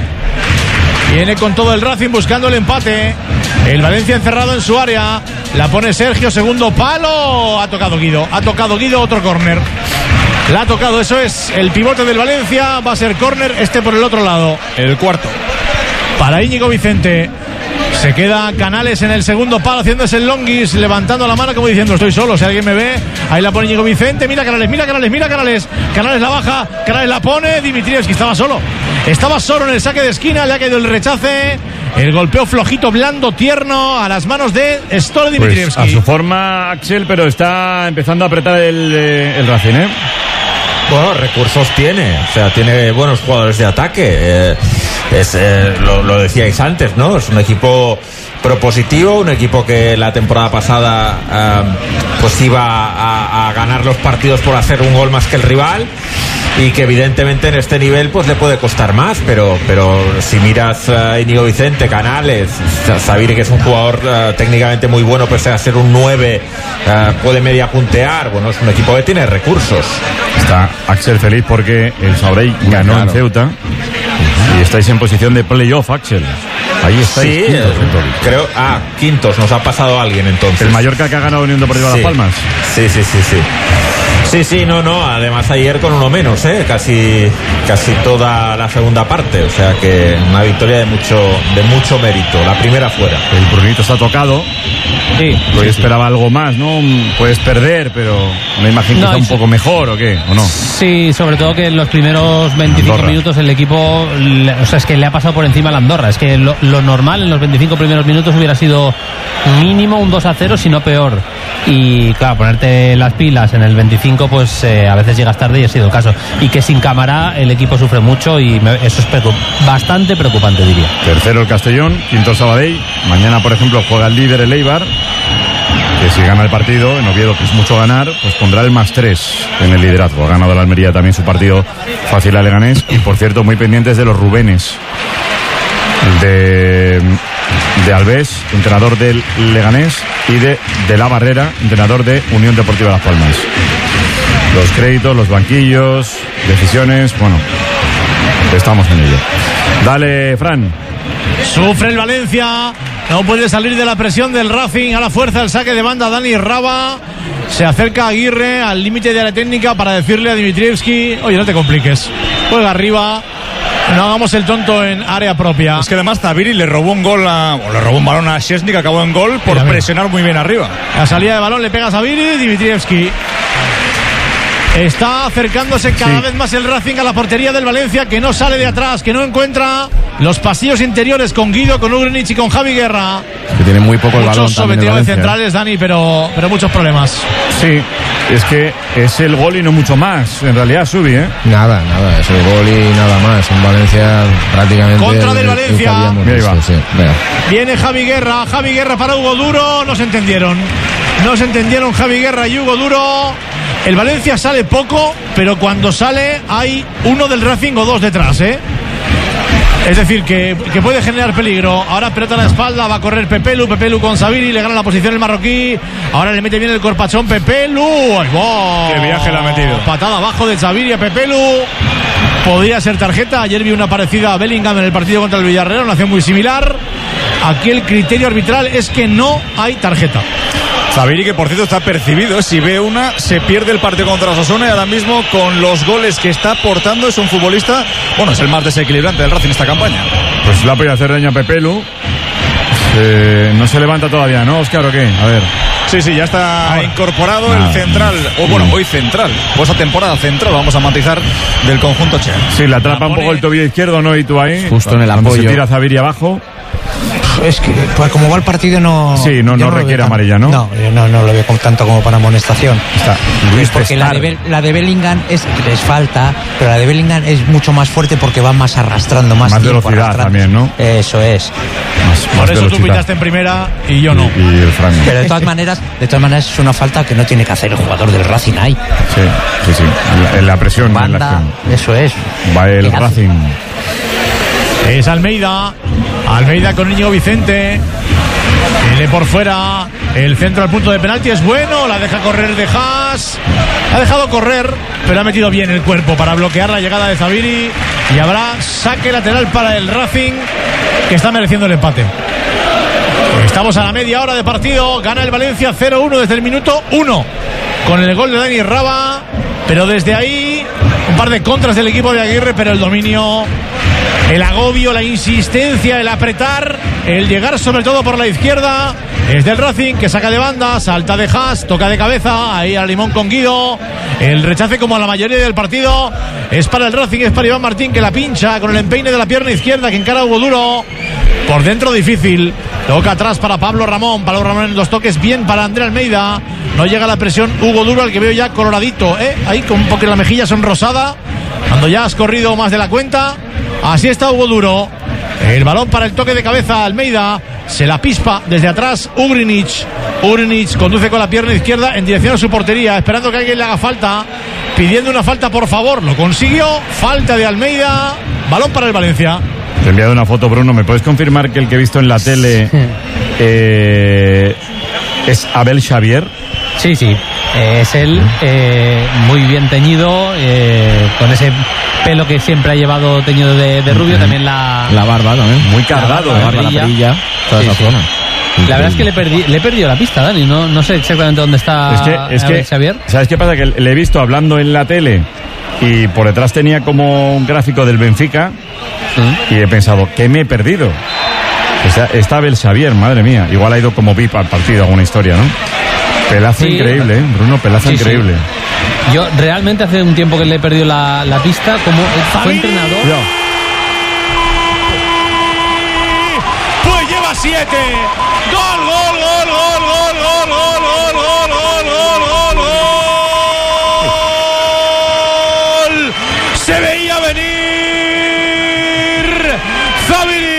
S11: Viene con todo el Racing buscando el empate. El Valencia encerrado en su área. La pone Sergio, segundo palo. Ha tocado Guido, otro córner. La ha tocado, eso es el pivote del Valencia. Va a ser córner, por el otro lado.
S3: El cuarto.
S11: Para Íñigo Vicente. Se queda Canales en el segundo palo, haciéndose el longuis, levantando la mano como diciendo estoy solo, si alguien me ve. Ahí la pone Íñigo Vicente, mira Canales. Canales la baja, Canales la pone. Dimitrievski estaba solo en el saque de esquina, le ha caído el rechace. El golpeo flojito, blando, tierno a las manos de Stole Dimitrievski.
S2: Pues a su forma, Axel, pero está empezando a apretar el Racing, ¿eh?
S10: Bueno, recursos tiene, o sea, tiene buenos jugadores de ataque. Lo decíais antes, ¿no? Es un equipo propositivo, un equipo que la temporada pasada pues iba a ganar los partidos por hacer un gol más que el rival, y que evidentemente en este nivel pues le puede costar más, pero si miras a Íñigo Vicente, Canales, Sabiri, que es un jugador técnicamente muy bueno, pese a ser un 9, puede media puntear. Bueno, es un equipo que tiene recursos.
S2: Está Axel feliz porque el Saurey ganó en Ceuta y estáis en posición de playoff, Axel. Ahí estáis.
S10: Sí, creo. Quintos, nos ha pasado alguien entonces.
S2: El Mallorca que ha ganado Unión Deportiva Las Palmas.
S10: Sí, no. Además ayer con uno menos, casi toda la segunda parte. O sea que una victoria de mucho mérito. La primera fuera.
S2: El Brunito está tocado. Sí. Yo esperaba algo más, ¿no? Puedes perder, pero me imagino que está un poco mejor, ¿o qué? ¿O no?
S6: Sí, sobre todo que en los primeros 25 minutos el equipo, es que le ha pasado por encima a la Andorra. Es que lo normal en los 25 primeros minutos hubiera sido mínimo un 2-0, si no peor. Y claro, ponerte las pilas en el 25, pues a veces llegas tarde, y ha sido el caso. Y que sin Cámara el equipo sufre mucho, y eso es bastante preocupante, diría.
S2: Tercero el Castellón, quinto el Sabadell. Mañana, por ejemplo, juega el líder, el Eibar, que si gana el partido, en Oviedo, que es mucho ganar, pues pondrá el +3 en el liderazgo. Ha ganado el Almería también su partido fácil a Leganés. Y por cierto, muy pendientes de los Rubenes de Alves, entrenador del Leganés, y de La Barrera, entrenador de Unión Deportiva Las Palmas. Los créditos, los banquillos, decisiones, bueno, estamos en ello. Dale, Fran.
S11: Sufre el Valencia, no puede salir de la presión del Racing. A la fuerza el saque de banda Dani Raba. Se acerca Aguirre al límite de la técnica para decirle a Dimitrievski: oye, no te compliques, juega arriba, no hagamos el tonto en área propia.
S3: Es que además Zaviri le robó un balón a Szczesny, que acabó en gol por presionar muy bien arriba.
S11: La salida de balón le pega a Zaviri. Dimitrievski está acercándose cada vez más el Racing a la portería del Valencia, que no sale de atrás, que no encuentra los pasillos interiores con Guido, con Ugrinic y con Javi Guerra.
S8: Que tiene muy poco el balón.
S11: Muchos sobretíos centrales, Dani, pero muchos problemas.
S2: Sí, es que es el gol y no mucho más. En realidad, Subi, ¿eh?
S9: Nada, es el gol y nada más. En Valencia prácticamente.
S11: Contra del Valencia.
S9: Sí,
S11: viene Javi Guerra para Hugo Duro. No se entendieron Javi Guerra y Hugo Duro. El Valencia sale poco, pero cuando sale hay uno del Racing o dos detrás, ¿eh? Es decir, que puede generar peligro. Ahora pelota a la espalda, va a correr Pepelu con Sabiri, le gana la posición el marroquí. Ahora le mete bien el corpachón Pepelu. ¡Ay, wow!
S3: ¡Qué viaje le ha metido!
S11: Patada abajo de Sabiri a Pepelu. Podría ser tarjeta. Ayer vi una parecida a Bellingham en el partido contra el Villarreal, una acción muy similar. Aquí el criterio arbitral es que no hay tarjeta.
S3: Sabiri, que por cierto está percibido, si ve una se pierde el partido contra Osasuna, y ahora mismo con los goles que está aportando es un futbolista, bueno, es el más desequilibrante del Racing esta campaña.
S2: Pues la puede hacer daño a Pepelu. No se levanta todavía, ¿no, Óscar, o qué? A ver.
S3: Sí, ya está incorporado el central, hoy central, o esa temporada central, vamos a matizar, del conjunto Che.
S2: Sí, le atrapa un poco el tobillo izquierdo, ¿no? Y tú ahí,
S8: justo en el apoyo.
S2: Se tira Sabiri abajo.
S12: Es que, pues como va el partido, no
S2: requiere amarilla, ¿no?
S12: No lo veo tanto como para amonestación. Porque la de Bellingham es falta, pero la de Bellingham es mucho más fuerte porque va más arrastrando, más
S2: velocidad también, ¿no?
S12: Eso es.
S11: Por eso tú pitaste en primera y yo no.
S2: Y el Frank.
S12: Pero de todas maneras es una falta que no tiene que hacer el jugador del Racing ahí.
S2: Sí. En la presión,
S12: banda,
S2: en la acción.
S12: Eso es.
S2: Va el Racing.
S11: Es Almeida con Íñigo Vicente. Viene por fuera. El centro al punto de penalti es bueno. La deja correr de Haas. Ha dejado correr, pero ha metido bien el cuerpo para bloquear la llegada de Sabiri. Y habrá saque lateral para el Racing, que está mereciendo el empate. Estamos a la media hora de partido. Gana el Valencia 0-1 desde el minuto 1 con el gol de Dani Raba. Pero desde ahí un par de contras del equipo de Aguirre, pero el dominio, el agobio, la insistencia, el apretar, el llegar sobre todo por la izquierda es del Racing, que saca de banda, salta de Haas, toca de cabeza, ahí a Limón con Guido. El rechace, como a la mayoría del partido, es para el Racing, es para Iván Martín, que la pincha con el empeine de la pierna izquierda, que encara a Hugo Duro. Por dentro difícil, toca atrás para Pablo Ramón en los toques, bien para André Almeida. No llega la presión Hugo Duro, al que veo ya coloradito, ahí con un poco la mejilla sonrosada, cuando ya has corrido más de la cuenta. Así está Hugo Duro. El balón para el toque de cabeza Almeida. Se la pispa desde atrás Ugrinic. Ugrinic conduce con la pierna izquierda en dirección a su portería, esperando que alguien le haga falta, pidiendo una falta por favor. Lo consiguió. Falta de Almeida. Balón para el Valencia.
S2: Te he enviado una foto, Bruno. ¿Me puedes confirmar que el que he visto en la tele es Abel Xavier?
S6: Sí, es él, muy bien teñido, con ese pelo que siempre ha llevado teñido de rubio, también la
S8: barba también.
S2: Muy cargado,
S8: la perilla, toda esa zona.
S6: La verdad es que le he perdido la pista, Dani, no sé exactamente dónde está Abel Xavier.
S2: ¿Sabes qué pasa? Que le he visto hablando en la tele y por detrás tenía como un gráfico del Benfica y he pensado, ¿qué me he perdido? Está Abel Xavier, madre mía. Igual ha ido como VIP al partido, alguna historia, ¿no? Pelazo increíble, Bruno, pelazo increíble.
S6: Yo realmente hace un tiempo que le he perdido la pista, como fue entrenador.
S11: Pues lleva 7. Gol. Se veía venir Sabiri.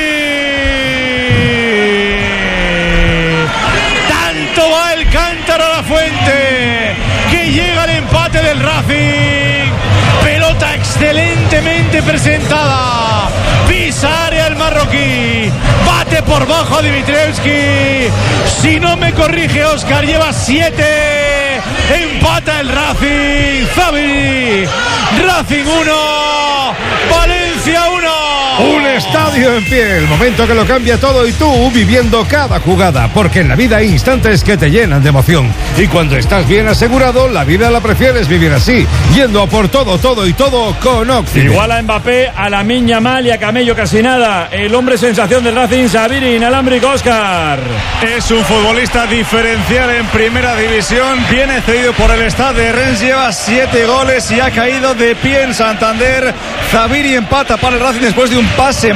S11: Tanto va el cántaro a la fuente que llega el empate del Racing. Pelota excelentemente presentada. Pisa área el marroquí. Bate por bajo a Dimitrievski. Si no me corrige Óscar, lleva 7. Empata el Racing. Sabiri. Racing 1. Valencia 1.
S5: Un estadio en pie, el momento que lo cambia todo y tú viviendo cada jugada, porque en la vida hay instantes que te llenan de emoción y cuando estás bien asegurado, la vida la prefieres vivir así, yendo a por todo y todo con Occident.
S2: Igual a Mbappé, a Lamine Yamal y a Camello casi nada. El hombre sensación del Racing, Sabiri, inalámbrico, Óscar.
S3: Es un futbolista diferencial en primera división, viene cedido por el Stade de Rennes, lleva 7 goles y ha caído de pie en Santander. Sabiri empata para el Racing después de un pase magistral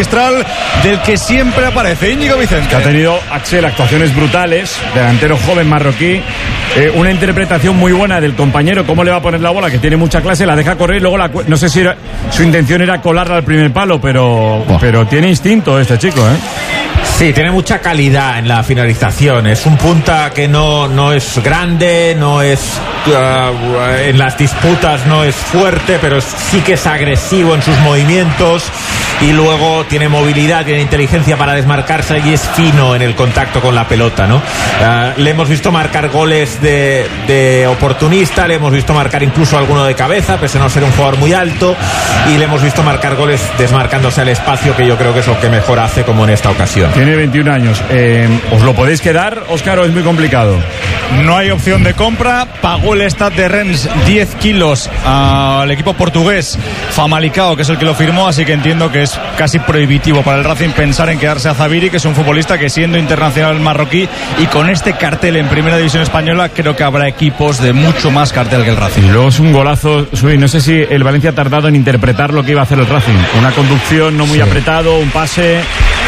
S3: magistral del que siempre aparece Íñigo Vicente.
S2: Que ha tenido, Axel, actuaciones brutales, delantero joven marroquí, una interpretación muy buena del compañero, cómo le va a poner la bola, que tiene mucha clase, la deja correr y luego no sé si su intención era colarla al primer palo, pero tiene instinto este chico, ¿eh?
S10: Sí, tiene mucha calidad en la finalización. Es un punta que no es grande, no es en las disputas no es fuerte, pero sí que es agresivo en sus movimientos y luego tiene movilidad, tiene inteligencia para desmarcarse y es fino en el contacto con la pelota, ¿no? Le hemos visto marcar goles de oportunista, le hemos visto marcar incluso alguno de cabeza, pese a no ser un jugador muy alto, y le hemos visto marcar goles desmarcándose al espacio, que yo creo que es lo que mejor hace, como en esta ocasión.
S2: Tiene 21 años. ¿Os lo podéis quedar, Óscar, o es muy complicado?
S3: No hay opción de compra. Pagó el Stade de Rennes 10 kilos al equipo portugués Famalicão, que es el que lo firmó, así que entiendo que es casi prohibitivo para el Racing pensar en quedarse a Zabiri, que es un futbolista que, siendo internacional marroquí y con este cartel en Primera División Española, creo que habrá equipos de mucho más cartel que el Racing.
S2: Y luego es un golazo, Sui, no sé si el Valencia ha tardado en interpretar lo que iba a hacer el Racing. Una conducción no muy apretado, un pase...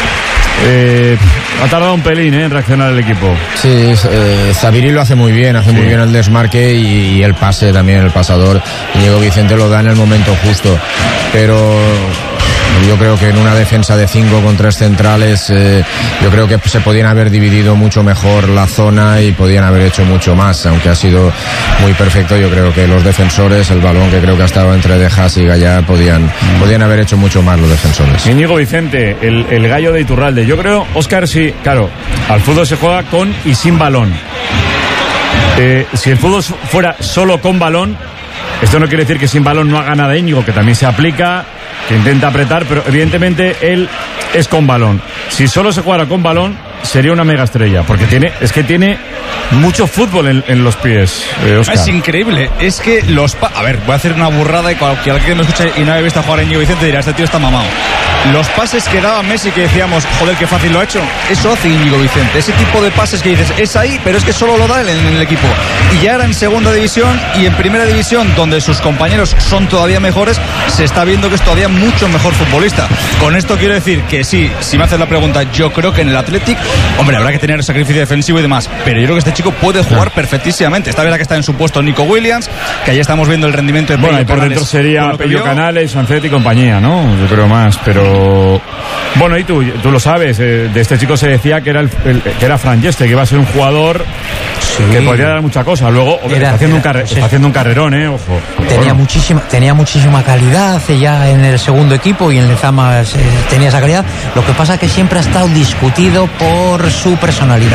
S2: ha tardado un pelín en reaccionar el equipo.
S9: Sí, Zabiri lo hace muy bien, muy bien el desmarque y el pase también, el pasador. Diego Vicente lo da en el momento justo, pero yo creo que en una defensa de 5 con 3 centrales, yo creo que se podían haber dividido mucho mejor la zona y podían haber hecho mucho más, aunque ha sido muy perfecto. Yo creo que los defensores, el balón que creo que ha estado entre De Haas y Gallá, podían haber hecho mucho más los defensores.
S2: Íñigo Vicente, el gallo de Iturralde. Yo creo, Óscar, sí, claro, al fútbol se juega con y sin balón. Si el fútbol fuera solo con balón, esto no quiere decir que sin balón no haga nada Íñigo, que también se aplica, que intenta apretar, pero evidentemente él es con balón. Si solo se jugara con balón, sería una mega estrella, porque tiene mucho fútbol en los pies, Óscar.
S3: Es increíble, es que a ver, voy a hacer una burrada y cualquiera que me escuche y no haya visto jugar a Íñigo Vicente dirá, este tío está mamado. Los pases que daba Messi, que decíamos, joder, qué fácil lo ha hecho, eso hace Íñigo Vicente. Ese tipo de pases que dices, es ahí, pero es que solo lo da él en el equipo. Y ya era en segunda división y en primera división, donde sus compañeros son todavía mejores, se está viendo que es todavía mucho mejor futbolista. Con esto quiero decir que sí, si me haces la pregunta, yo creo que en el Athletic, hombre, habrá que tener sacrificio defensivo y demás, pero yo creo que este chico puede jugar perfectísimo. Está verdad que está en su puesto Nico Williams, que ahí estamos viendo el rendimiento de Pello
S2: Canales. Bueno, y por dentro sería Pello Canales, Sancet y compañía, ¿no? Yo creo más, pero... Bueno, y tú lo sabes, de este chico se decía que era Fran Yeste, que iba a ser un jugador que podría dar mucha cosa. Luego está haciendo un carrerón, ojo.
S12: Tenía muchísima calidad ya en el segundo equipo y en Lezama tenía esa calidad. Lo que pasa es que siempre ha estado discutido por su personalidad.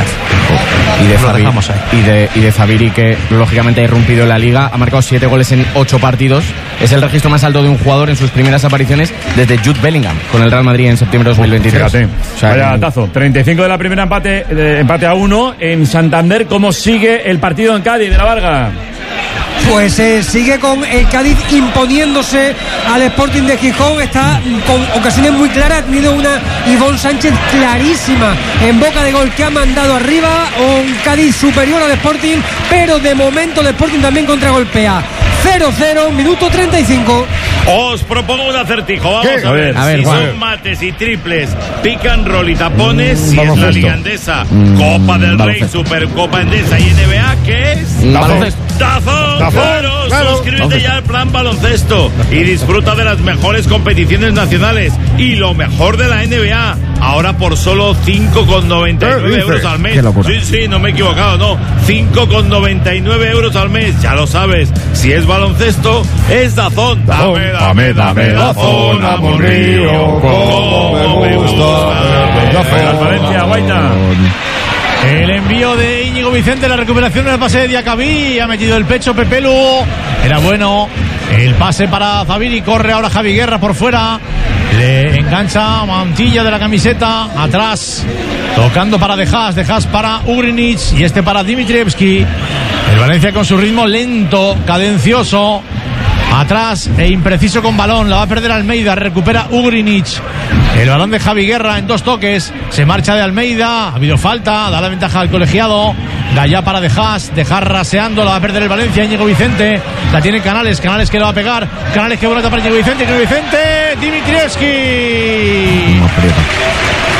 S8: Y de Zabiri, que lógicamente ha irrumpido en la liga, ha marcado 7 goles en 8 partidos. Es el registro más alto de un jugador en sus primeras apariciones desde Jude Bellingham con el Real Madrid en septiembre de 2023.
S2: Fíjate, vaya tazo. 35 de la primera, empate a 1 en Santander. ¿Cómo sigue el partido en Cádiz de la Varga?
S1: Pues sigue con el Cádiz imponiéndose al Sporting de Gijón. Está con ocasiones muy claras. Ha tenido una Ivonne Sánchez clarísima en boca de gol que ha mandado arriba. Un Cádiz superior al Sporting, pero de momento el Sporting también contragolpea. 0-0, minuto 35.
S4: Os propongo un acertijo. Vamos a ver si son mates y triples, pick and roll y tapones. Si es la Liga Endesa, Copa del Rey, Supercopa Endesa y NBA, ¿qué es? ¡Dazón! Claro. Suscríbete ya al plan baloncesto y disfruta de las mejores competiciones nacionales y lo mejor de la NBA. Ahora por solo 5,99 euros al mes. Sí, no me he equivocado, no. 5,99 euros al mes, ya lo sabes. Si es baloncesto, es Dazón. Dame Dazón, amor mío, como me gusta.
S2: Valencia, Guaita.
S11: El envío de Íñigo Vicente, la recuperación del pase de Diacabí, ha metido el pecho Pepe Lugo, era bueno. El pase para Zabiri, corre ahora Javi Guerra por fuera, le engancha mantilla de la camiseta, atrás, tocando para De Haas para Ugrinic y este para Dimitrievski. El Valencia con su ritmo lento, cadencioso, atrás e impreciso con balón, la va a perder Almeida, recupera Ugrinic. El balón de Javi Guerra en 2 toques, se marcha de Almeida, ha habido falta, da la ventaja al colegiado. Gallá para De Haas raseando, la va a perder el Valencia. Íñigo Vicente, la tiene Canales que lo va a pegar, Canales que buena para Íñigo Vicente, Dimitrievski.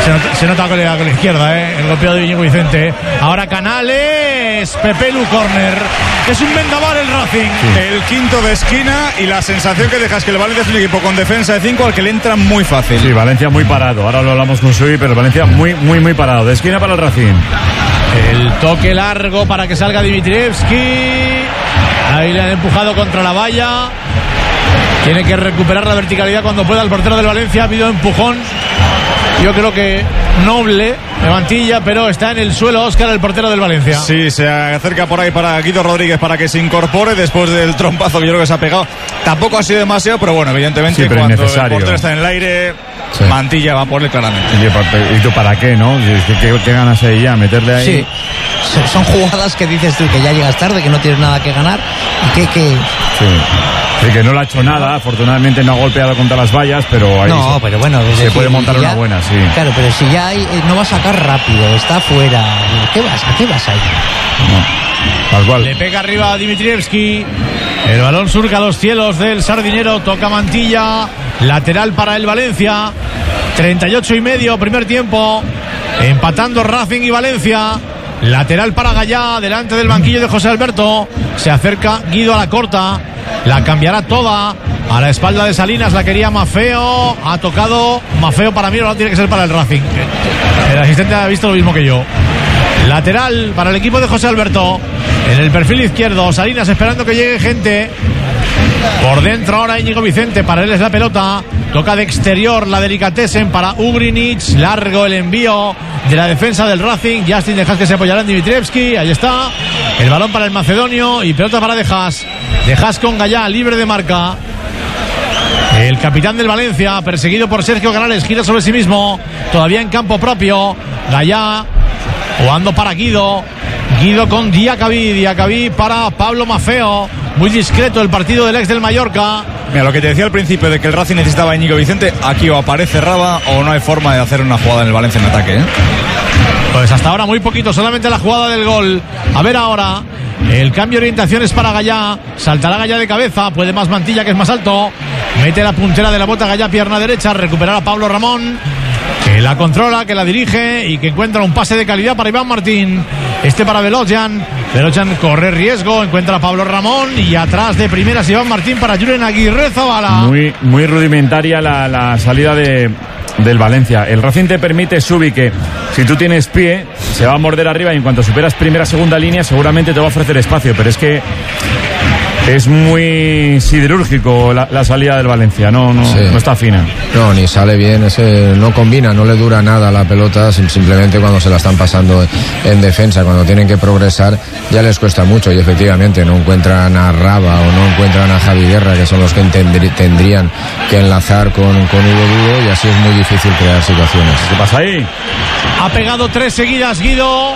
S11: Se nota con la izquierda, el golpeo de Íñigo Vicente. Ahora Canales, Pepelu, córner. Es un vendaval el Racing.
S3: Sí. El quinto de esquina y la sensación que deja es que el Valencia es un equipo con defensa de 5 al que le entra muy fácil.
S2: Sí, Valencia muy parado. Ahora lo hablamos con Sui, pero Valencia muy parado. De esquina para el Racing.
S11: El toque largo para que salga Dimitrievski. Ahí le han empujado contra la valla. Tiene que recuperar la verticalidad cuando pueda el portero del Valencia. Ha habido empujón. Yo creo que noble de Mantilla, pero está en el suelo Óscar, el portero del Valencia.
S3: Sí, se acerca por ahí para Guido Rodríguez para que se incorpore después del trompazo que yo creo que se ha pegado. Tampoco ha sido demasiado, pero bueno, evidentemente
S2: sí, pero
S3: cuando el
S2: necesario.
S3: portero está en el aire, sí. Mantilla va por él claramente.
S2: ¿Y tú para qué, no? ¿Qué ganas ahí ya? ¿Meterle ahí?
S12: Sí, son jugadas que dices tú que ya llegas tarde, que no tienes nada que ganar y que...
S2: Sí. Sí, que no le ha hecho nada, afortunadamente no ha golpeado contra las vallas, pero ahí
S12: no, pero bueno,
S2: se puede montar una buena, sí.
S12: Claro, pero si ya no va a sacar rápido, está fuera, ¿a qué vas ahí?
S2: No, tal cual.
S11: Le pega arriba a Dimitrievski, el balón surca a los cielos del Sardinero, toca Mantilla, lateral para el Valencia, 38,5, primer tiempo, empatando Racing y Valencia. Lateral para Gallá, delante del banquillo de José Alberto. Se acerca Guido a la corta. La cambiará toda. A la espalda de Salinas la quería Mafeo. Ha tocado Mafeo para mí, no tiene que ser para el Racing. El asistente ha visto lo mismo que yo. Lateral para el equipo de José Alberto. En el perfil izquierdo, Salinas esperando que llegue gente. Por dentro ahora Íñigo Vicente, para él es la pelota. Toca de exterior la Delicatessen para Ugrinic. Largo el envío de la defensa del Racing. Justin Dejas que se apoyará en Dimitrievski. Ahí está. El balón para el macedonio y pelota para Dejas. Dejas con Gallá, libre de marca. El capitán del Valencia, perseguido por Sergio Canales, gira sobre sí mismo. Todavía en campo propio. Gallá jugando para Guido. Guido con Diacabí para Pablo Mafeo. Muy discreto el partido del ex del Mallorca.
S3: Mira, lo que te decía al principio de que el Racing necesitaba a Íñigo Vicente, aquí o aparece Raba o no hay forma de hacer una jugada en el Valencia en ataque,
S11: Pues hasta ahora muy poquito, solamente la jugada del gol. A ver ahora, el cambio de orientación es para Gallá. Saltará Gallá de cabeza, puede más Mantilla que es más alto. Mete la puntera de la bota Gallá, pierna derecha, recuperará Pablo Ramón, que la controla, que la dirige y que encuentra un pase de calidad para Iván Martín. Este para Velocian. Velocian corre riesgo, encuentra a Pablo Ramón y atrás de primeras Iván Martín para Julen Aguirre Zabala.
S2: Muy rudimentaria la salida del Valencia. El Racing te permite, Subi, que si tú tienes pie, se va a morder arriba y en cuanto superas primera, segunda línea, seguramente te va a ofrecer espacio, pero es que es muy siderúrgico la salida del Valencia, no está fina.
S9: No, ni sale bien, no combina, no le dura nada la pelota, simplemente cuando se la están pasando en defensa, cuando tienen que progresar ya les cuesta mucho y efectivamente no encuentran a Raba o no encuentran a Javi Guerra, que son los que tendrían que enlazar con Hugo Duro, y así es muy difícil crear situaciones.
S2: ¿Qué pasa ahí?
S11: Ha pegado 3 seguidas Guido.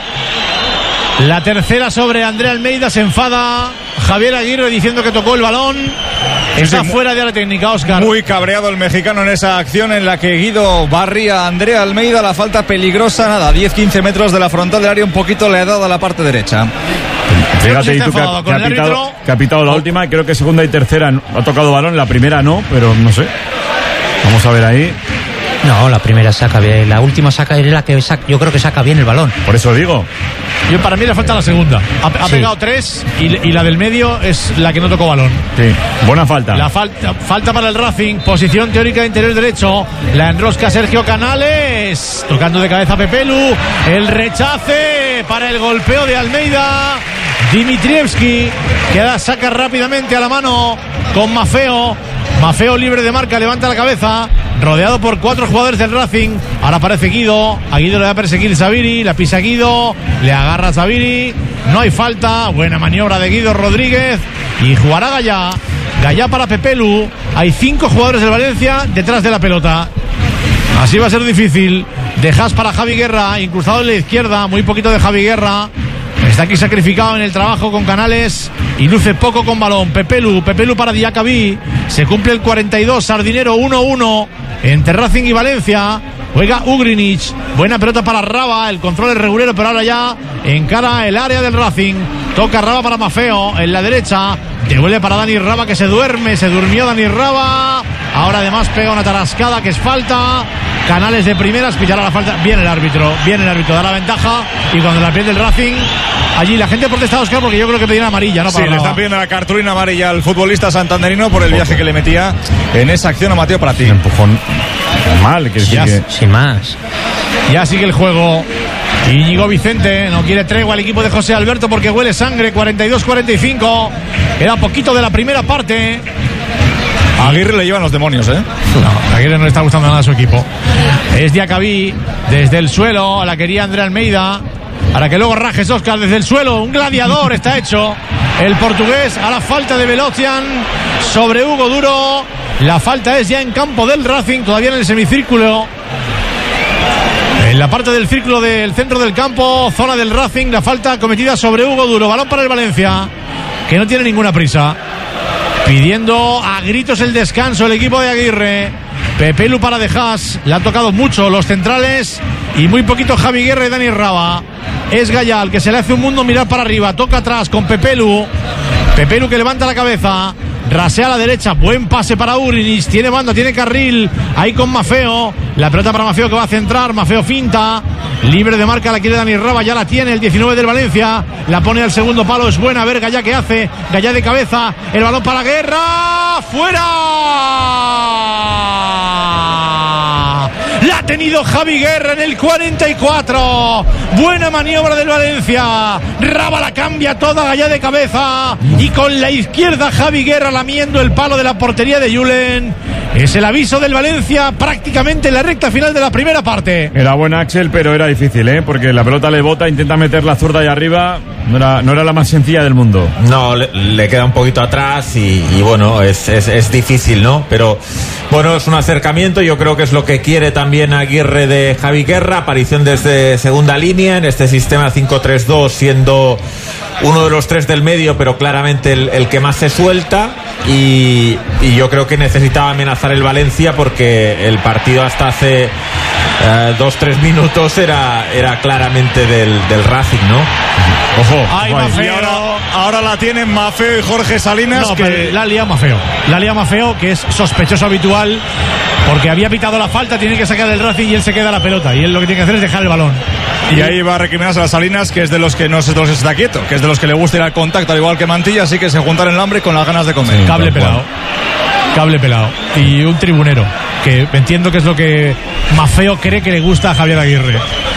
S11: La tercera sobre André Almeida, se enfada Javier Aguirre diciendo que tocó el balón. Está fuera de la técnica, Óscar.
S3: Muy cabreado el mexicano en esa acción en la que Guido barría a André Almeida. La falta peligrosa, nada, 10-15 metros de la frontal del área, un poquito le ha dado a la parte derecha.
S2: Fíjate, y tú que ha pitado la última, creo que segunda y tercera ha tocado balón, la primera no, pero no sé. Vamos a ver ahí.
S12: No, la primera saca bien, la última saca es la que yo creo que saca bien el balón.
S2: Por eso digo.
S11: Para mí le falta la segunda. Ha pegado 3 y la del medio es la que no tocó balón.
S2: Sí, buena falta.
S11: La falta para el Racing, posición teórica de interior derecho. La enrosca Sergio Canales, tocando de cabeza Pepelu. El rechace para el golpeo de Almeida. Dimitrievski, que la saca rápidamente a la mano con Mafeo. Mafeo libre de marca, levanta la cabeza, rodeado por 4 jugadores del Racing. Ahora aparece Guido. A Guido le va a perseguir Zaviri, la pisa Guido, le agarra Zaviri. No hay falta, buena maniobra de Guido Rodríguez. Y jugará Gallá. Gallá para Pepelu. Hay 5 jugadores del Valencia detrás de la pelota. Así va a ser difícil. Dejas para Javi Guerra, incrustado en la izquierda, muy poquito de Javi Guerra. Está aquí sacrificado en el trabajo con Canales y luce poco con balón. Pepelu para Diacabí. Se cumple el 42, Sardinero 1-1 entre Racing y Valencia. Juega Ugrinic, buena pelota para Raba, el control es regulero, pero ahora ya encara el área del Racing. Toca Raba para Maffeo en la derecha. Devuelve para Dani Raba, que se durmió Dani Raba. Ahora además pega una tarascada que es falta. Canales de primeras, pillará la falta. Viene el árbitro, da la ventaja. Y cuando la pierde el Racing, allí la gente protesta, Oscar, porque yo creo que pedían amarilla, ¿no?
S3: Sí, le están pidiendo la cartulina amarilla al futbolista santanderino por el viaje que le metía en esa acción a Mateo Pratí.
S2: Un empujón normal, que
S12: sin más.
S11: Ya sigue el juego. Íñigo Vicente no quiere tregua al equipo de José Alberto porque huele sangre. 42-45. Era poquito de la primera parte.
S3: A Aguirre le llevan los demonios, ¿eh?
S11: No, a Aguirre no le está gustando nada a su equipo. Es Diacabí desde el suelo. La quería André Almeida. Para que luego rajes, Oscar, desde el suelo. Un gladiador está hecho el portugués a la falta de Velocian sobre Hugo Duro. La falta es ya en campo del Racing, todavía en el semicírculo. En la parte del círculo del centro del campo, zona del Racing, la falta cometida sobre Hugo Duro. Balón para el Valencia, que no tiene ninguna prisa. Pidiendo a gritos el descanso el equipo de Aguirre. Pepelu para De Haas. Le ha tocado mucho los centrales y muy poquito Javi Guerra y Dani Raba. Es Gallal, que se le hace un mundo mirar para arriba. Toca atrás con Pepelu. Pepelu que levanta la cabeza. Rasea a la derecha, buen pase para Urinis. Tiene banda, tiene carril. Ahí con Maffeo. La pelota para Maffeo que va a centrar. Maffeo finta. Libre de marca, la quiere Dani Raba. Ya la tiene el 19 del Valencia. La pone al segundo palo. Es buena. A ver Gallá qué hace. Gallá de cabeza. El balón para Guerra. ¡Fuera! La ha tenido Javi Guerra en el 44. Buena maniobra del Valencia. Raba la cambia toda, Gallá de cabeza. Y con la izquierda Javi Guerra lamiendo el palo de la portería de Julen. Es el aviso del Valencia prácticamente en la recta final de la primera parte.
S2: Era buena Axel, pero era difícil, ¿eh? Porque la pelota le bota, intenta meter la zurda ahí arriba. No era la más sencilla del mundo.
S10: No, le queda un poquito atrás y bueno, es difícil, ¿no? Pero bueno, es un acercamiento. Yo creo que es lo que quiere también Aguirre de Javi Guerra. Aparición desde segunda línea en este sistema 5-3-2, siendo uno de los tres del medio, pero claramente el que más se suelta. Y yo creo que necesitaba amenazar el Valencia porque el partido hasta hace 2-3 minutos era claramente del Racing, ¿no?
S3: Ojo. Ay, Maffeo. Ahora la tienen Maffeo y Jorge Salinas.
S11: No, que la lía Maffeo, que es sospechoso habitual, porque había pitado la falta, tiene que sacar el Racing y él se queda la pelota. Y él lo que tiene que hacer es dejar el balón.
S3: Y ahí va a recriminarse a Salinas, que es de los que no se está quieto, que es de los que le gusta ir al contacto, al igual que Mantilla, así que se juntaron el hambre con las ganas de comer.
S11: Sí, cable pelado. Y un tribunero, que entiendo que es lo que Maffeo cree que le gusta a Javier Aguirre.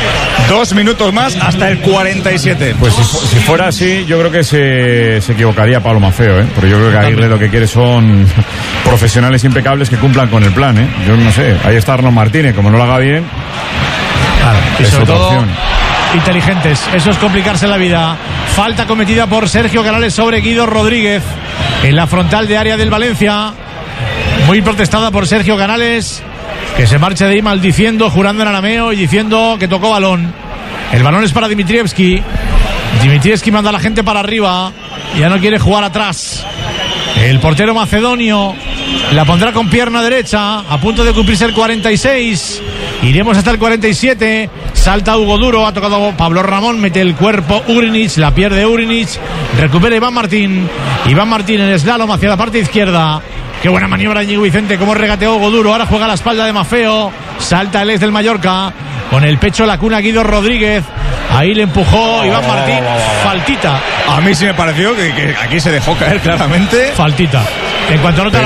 S3: 2 minutos más hasta el 47.
S2: Pues si fuera así, yo creo que se equivocaría Pablo Maffeo, ¿eh? Porque yo creo que Aguirre lo que quiere son profesionales impecables que cumplan con el plan, ¿eh? Yo no sé, ahí está Arnold Martínez, como no lo haga bien.
S11: Claro, y sobre todo
S2: opción.
S11: Inteligentes, eso es complicarse la vida. Falta cometida por Sergio Canales sobre Guido Rodríguez en la frontal de área del Valencia. Muy protestada por Sergio Canales, que se marcha de ahí maldiciendo, jurando en arameo y diciendo que tocó balón. El balón es para Dimitrievski. Dimitrievski manda a la gente para arriba. Ya no quiere jugar atrás. El portero macedonio la pondrá con pierna derecha, a punto de cumplirse el 46. Iremos hasta el 47. Salta Hugo Duro, ha tocado Pablo Ramón, mete el cuerpo Urinis, la pierde Urinis, recupera Iván Martín en el slalom hacia la parte izquierda. Qué buena maniobra de Íñigo Vicente, cómo regateó Hugo Duro. Ahora juega a la espalda de Maffeo. Salta el ex del Mallorca. Con el pecho la cuna Guido Rodríguez. Ahí le empujó Iván Martín. Faltita.
S3: A mí sí me pareció que aquí se dejó caer claramente.
S11: Faltita. En cuanto nota la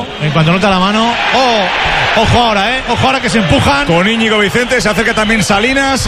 S11: mano. Ojo ahora que se empujan.
S3: Con Íñigo Vicente se acerca también Salinas.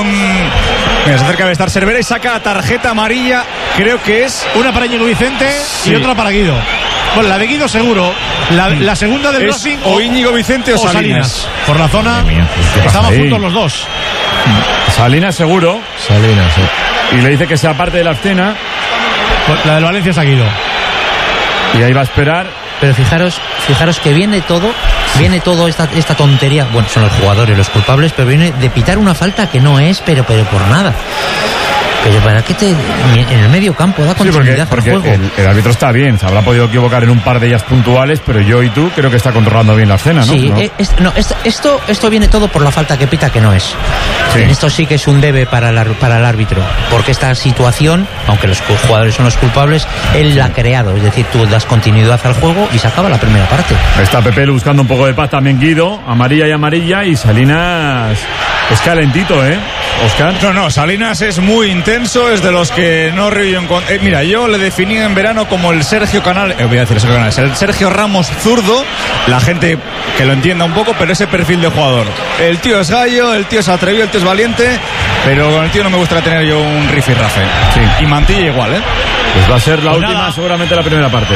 S3: Se acerca a estar Cervera y saca tarjeta amarilla. Creo que es
S11: una para Íñigo Vicente y otra para Guido. Bueno, la de Guido seguro. La segunda del Racing
S3: o Íñigo Vicente o Salinas.
S11: Por la zona. Estaban juntos los dos.
S2: Salinas seguro.
S9: Salinas, sí.
S2: Y le dice que sea parte de la escena.
S11: Pues la del Valencia es a Guido.
S2: Y ahí va a esperar.
S12: Pero fijaros que viene todo esta tontería. Bueno, son los jugadores los culpables, pero viene de pitar una falta que no es, pero por nada. Pero ¿para qué en el medio campo da continuidad al juego?
S2: El árbitro está bien, se habrá podido equivocar en un par de ellas puntuales, pero yo y tú creo que está controlando bien la escena, ¿no?
S12: Sí, esto viene todo por la falta que pita, que no es. Sí. Esto sí que es un debe para el árbitro, porque esta situación, aunque los jugadores son los culpables, él la ha creado, es decir, tú das continuidad al juego y se acaba la primera parte.
S2: Está Pepe buscando un poco de paz también, Guido, amarilla, y Salinas es calentito, ¿eh? Oscar.
S3: No, Salinas es muy intenso, es de los que no río mira, yo le definí en verano como el Sergio Canales, el Sergio Ramos zurdo, la gente que lo entienda un poco, pero ese perfil de jugador. El tío es gallo, el tío es atrevido, el tío es valiente, pero con el tío no me gustaría tener yo un rifirrafe. Sí. Y Mantilla igual, ¿eh?
S2: Pues va a ser la última, seguramente la primera parte.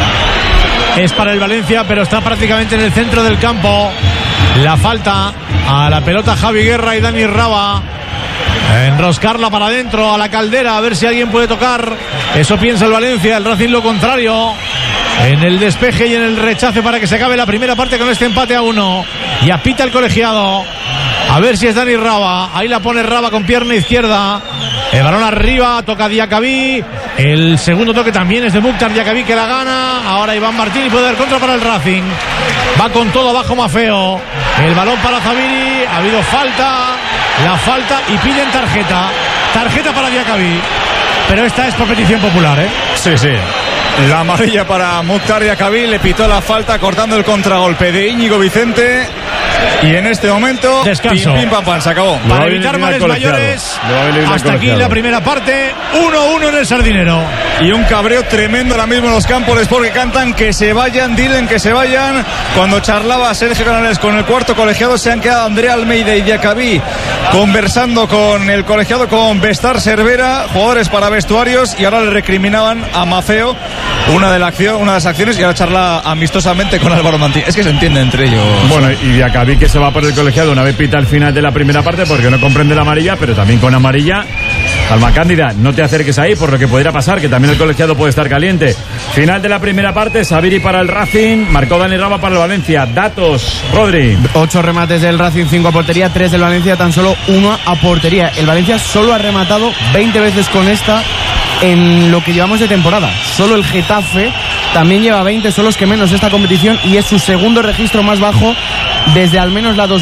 S11: Es para el Valencia, pero está prácticamente en el centro del campo. La falta a la pelota Javi Guerra y Dani Raba. Enroscarla para adentro a la caldera, a ver si alguien puede tocar. Eso piensa el Valencia, el Racing lo contrario. En el despeje y en el rechace para que se acabe la primera parte con este empate a 1. Y apita el colegiado. A ver si es Dani Raba. Ahí la pone Raba con pierna izquierda. El balón arriba, toca Diacabí. El segundo toque también es de Mukhtar Diacabí, que la gana. Ahora Iván Martín y puede dar contra para el Racing. Va con todo abajo Mafeo. El balón para Zaviri. Ha habido falta. La falta y piden tarjeta. Tarjeta para Diacabí. Pero esta es por petición popular, ¿eh?
S3: Sí. La amarilla para Mukhtar Diacabí, le pitó la falta cortando el contragolpe de Íñigo Vicente. Y en este momento,
S11: descanso.
S3: Pim, pam, pam, se acabó.
S11: Para evitar males mayores, hasta aquí la primera parte, 1-1 en el Sardinero.
S3: Y un cabreo tremendo ahora mismo en los campos de Sport, que cantan que se vayan, dilen que se vayan. Cuando charlaba Sergio Canales con el cuarto colegiado, se han quedado Andrea Almeida y Diacabí conversando con el colegiado, con Bestar Cervera, jugadores para vestuarios, y ahora le recriminaban a Mafeo una de las acciones, y ahora charla amistosamente con Álvaro Mantí. Es que se entiende entre ellos.
S2: Bueno, y Diacabí, que se va por el colegiado una vez pita al final de la primera parte, porque no comprende la amarilla, pero también con amarilla. Alma Cándida, no te acerques ahí por lo que podría pasar, que también el colegiado puede estar caliente. Final de la primera parte, Zaviri para el Racing, marcó Dani Raba para el Valencia. Datos, Rodri.
S8: 8 remates del Racing, 5 a portería, 3 del Valencia, tan solo 1 a portería. El Valencia solo ha rematado 20 veces con esta en lo que llevamos de temporada. Solo el Getafe también lleva 20, son los que menos esta competición, y es su segundo registro más bajo desde al menos la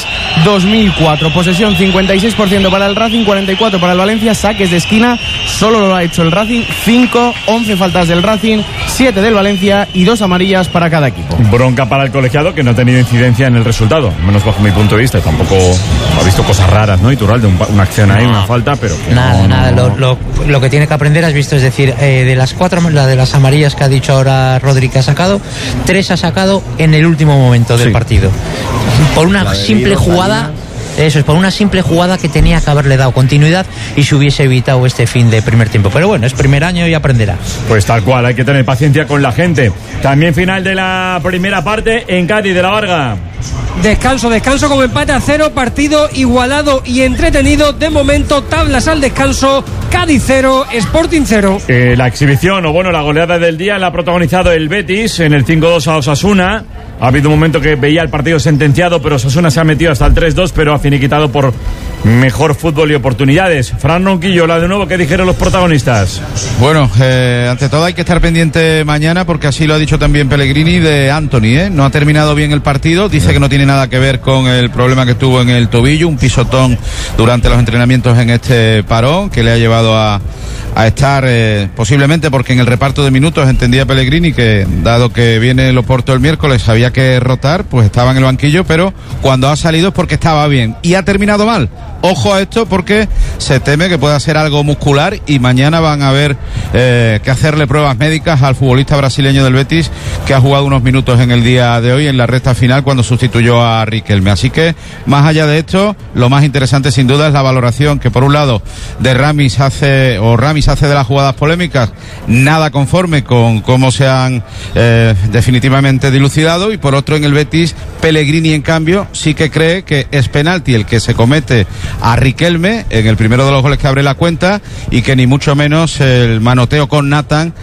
S8: 2003-2004. Posesión 56% para el Racing, 44% para el Valencia. Saques de esquina solo lo ha hecho el Racing, 5, 11 faltas del Racing, 7 del Valencia y 2 amarillas para cada equipo.
S2: Bronca para el colegiado, que no ha tenido incidencia en el resultado, menos bajo mi punto de vista. Tampoco ha visto cosas raras, ¿no? Iturralde, una acción ahí, una falta, pero
S12: nada. Lo que tiene que aprender, has visto, es decir, de las 4, la de las amarillas que ha dicho ahora Rodri que ha sacado, 3 ha sacado en el último momento del partido. Por una simple jugada. Eso es, por una simple jugada que tenía que haberle dado continuidad y se hubiese evitado este fin de primer tiempo. Pero bueno, es primer año y aprenderá.
S2: Pues tal cual, hay que tener paciencia con la gente. También final de la primera parte en Cádiz de la Varga.
S1: Descanso con empate a 0, partido igualado y entretenido. De momento, tablas al descanso, Cádiz 0, Sporting 0.
S2: La exhibición, o bueno, la goleada del día la ha protagonizado el Betis en el 5-2 a Osasuna. Ha habido un momento que veía el partido sentenciado, pero Osasuna se ha metido hasta el 3-2, pero ha finiquitado por mejor fútbol y oportunidades. Fran Ronquillo, de nuevo, ¿qué dijeron los protagonistas?
S5: Bueno, ante todo hay que estar pendiente mañana, porque así lo ha dicho también Pellegrini, de Anthony, no ha terminado bien el partido, dice que no tiene nada que ver con el problema que tuvo en el tobillo, un pisotón durante los entrenamientos en este parón, que le ha llevado a estar, posiblemente porque en el reparto de minutos entendía Pellegrini que, dado que viene el Oporto el miércoles, había que rotar, pues estaba en el banquillo, pero cuando ha salido es porque estaba bien y ha terminado mal. Ojo a esto, porque se teme que pueda ser algo muscular y mañana van a haber que hacerle pruebas médicas al futbolista brasileño del Betis, que ha jugado unos minutos en el día de hoy en la recta final cuando sustituyó a Riquelme. Así que, más allá de esto, lo más interesante sin duda es la valoración que, por un lado, de Ramis hace de las jugadas polémicas, nada conforme con cómo se han definitivamente dilucidado, y por otro, en el Betis, Pellegrini, en cambio, sí que cree que es penalti el que se comete a Riquelme en el primero de los goles que abre la cuenta, y que ni mucho menos el manoteo con Nathan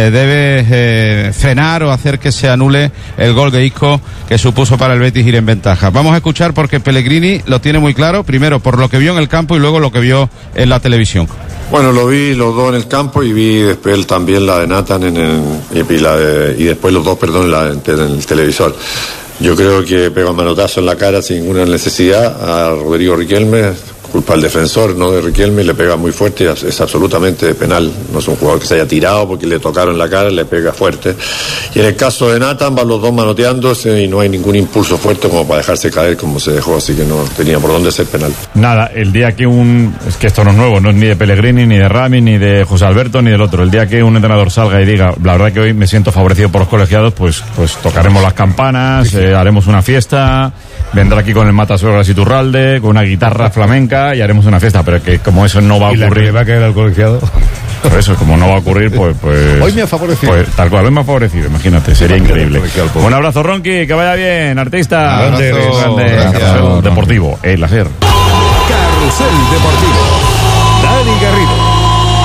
S5: debe frenar o hacer que se anule el gol de Isco que supuso para el Betis ir en ventaja. Vamos a escuchar, porque Pellegrini lo tiene muy claro, primero por lo que vio en el campo y luego lo que vio en la televisión.
S13: Bueno, lo vi los dos en el campo y vi después también la de Nathan y después los dos, en el televisor. Yo creo que pega un manotazo en la cara sin ninguna necesidad a Rodrigo Riquelme, culpa al defensor, no de Riquelme, le pega muy fuerte y es absolutamente penal. No es un jugador que se haya tirado porque le tocaron la cara, le pega fuerte. Y en el caso de Nathan van los dos manoteándose y no hay ningún impulso fuerte como para dejarse caer como se dejó, así que no tenía por dónde ser penal.
S2: Nada, el día que es que esto no es nuevo, no es ni de Pellegrini, ni de Rami, ni de José Alberto, ni del otro. El día que un entrenador salga y diga, la verdad que hoy me siento favorecido por los colegiados, pues tocaremos las campanas, haremos una fiesta, vendrá aquí con el Matasuegras y Turralde, con una guitarra flamenca y haremos una fiesta, pero que como eso no va a ocurrir.
S5: ¿Y la que le va a caer al colegiado?
S2: Por eso, como no va a ocurrir, pues
S5: hoy me ha favorecido.
S2: Pues, tal cual, hoy me ha favorecido, imagínate, sería increíble. Un abrazo, Ronqui, que vaya bien, artista.
S5: Grande.
S2: Carrusel Deportivo, el hacer.
S5: Carrusel Deportivo. Dani Garrido.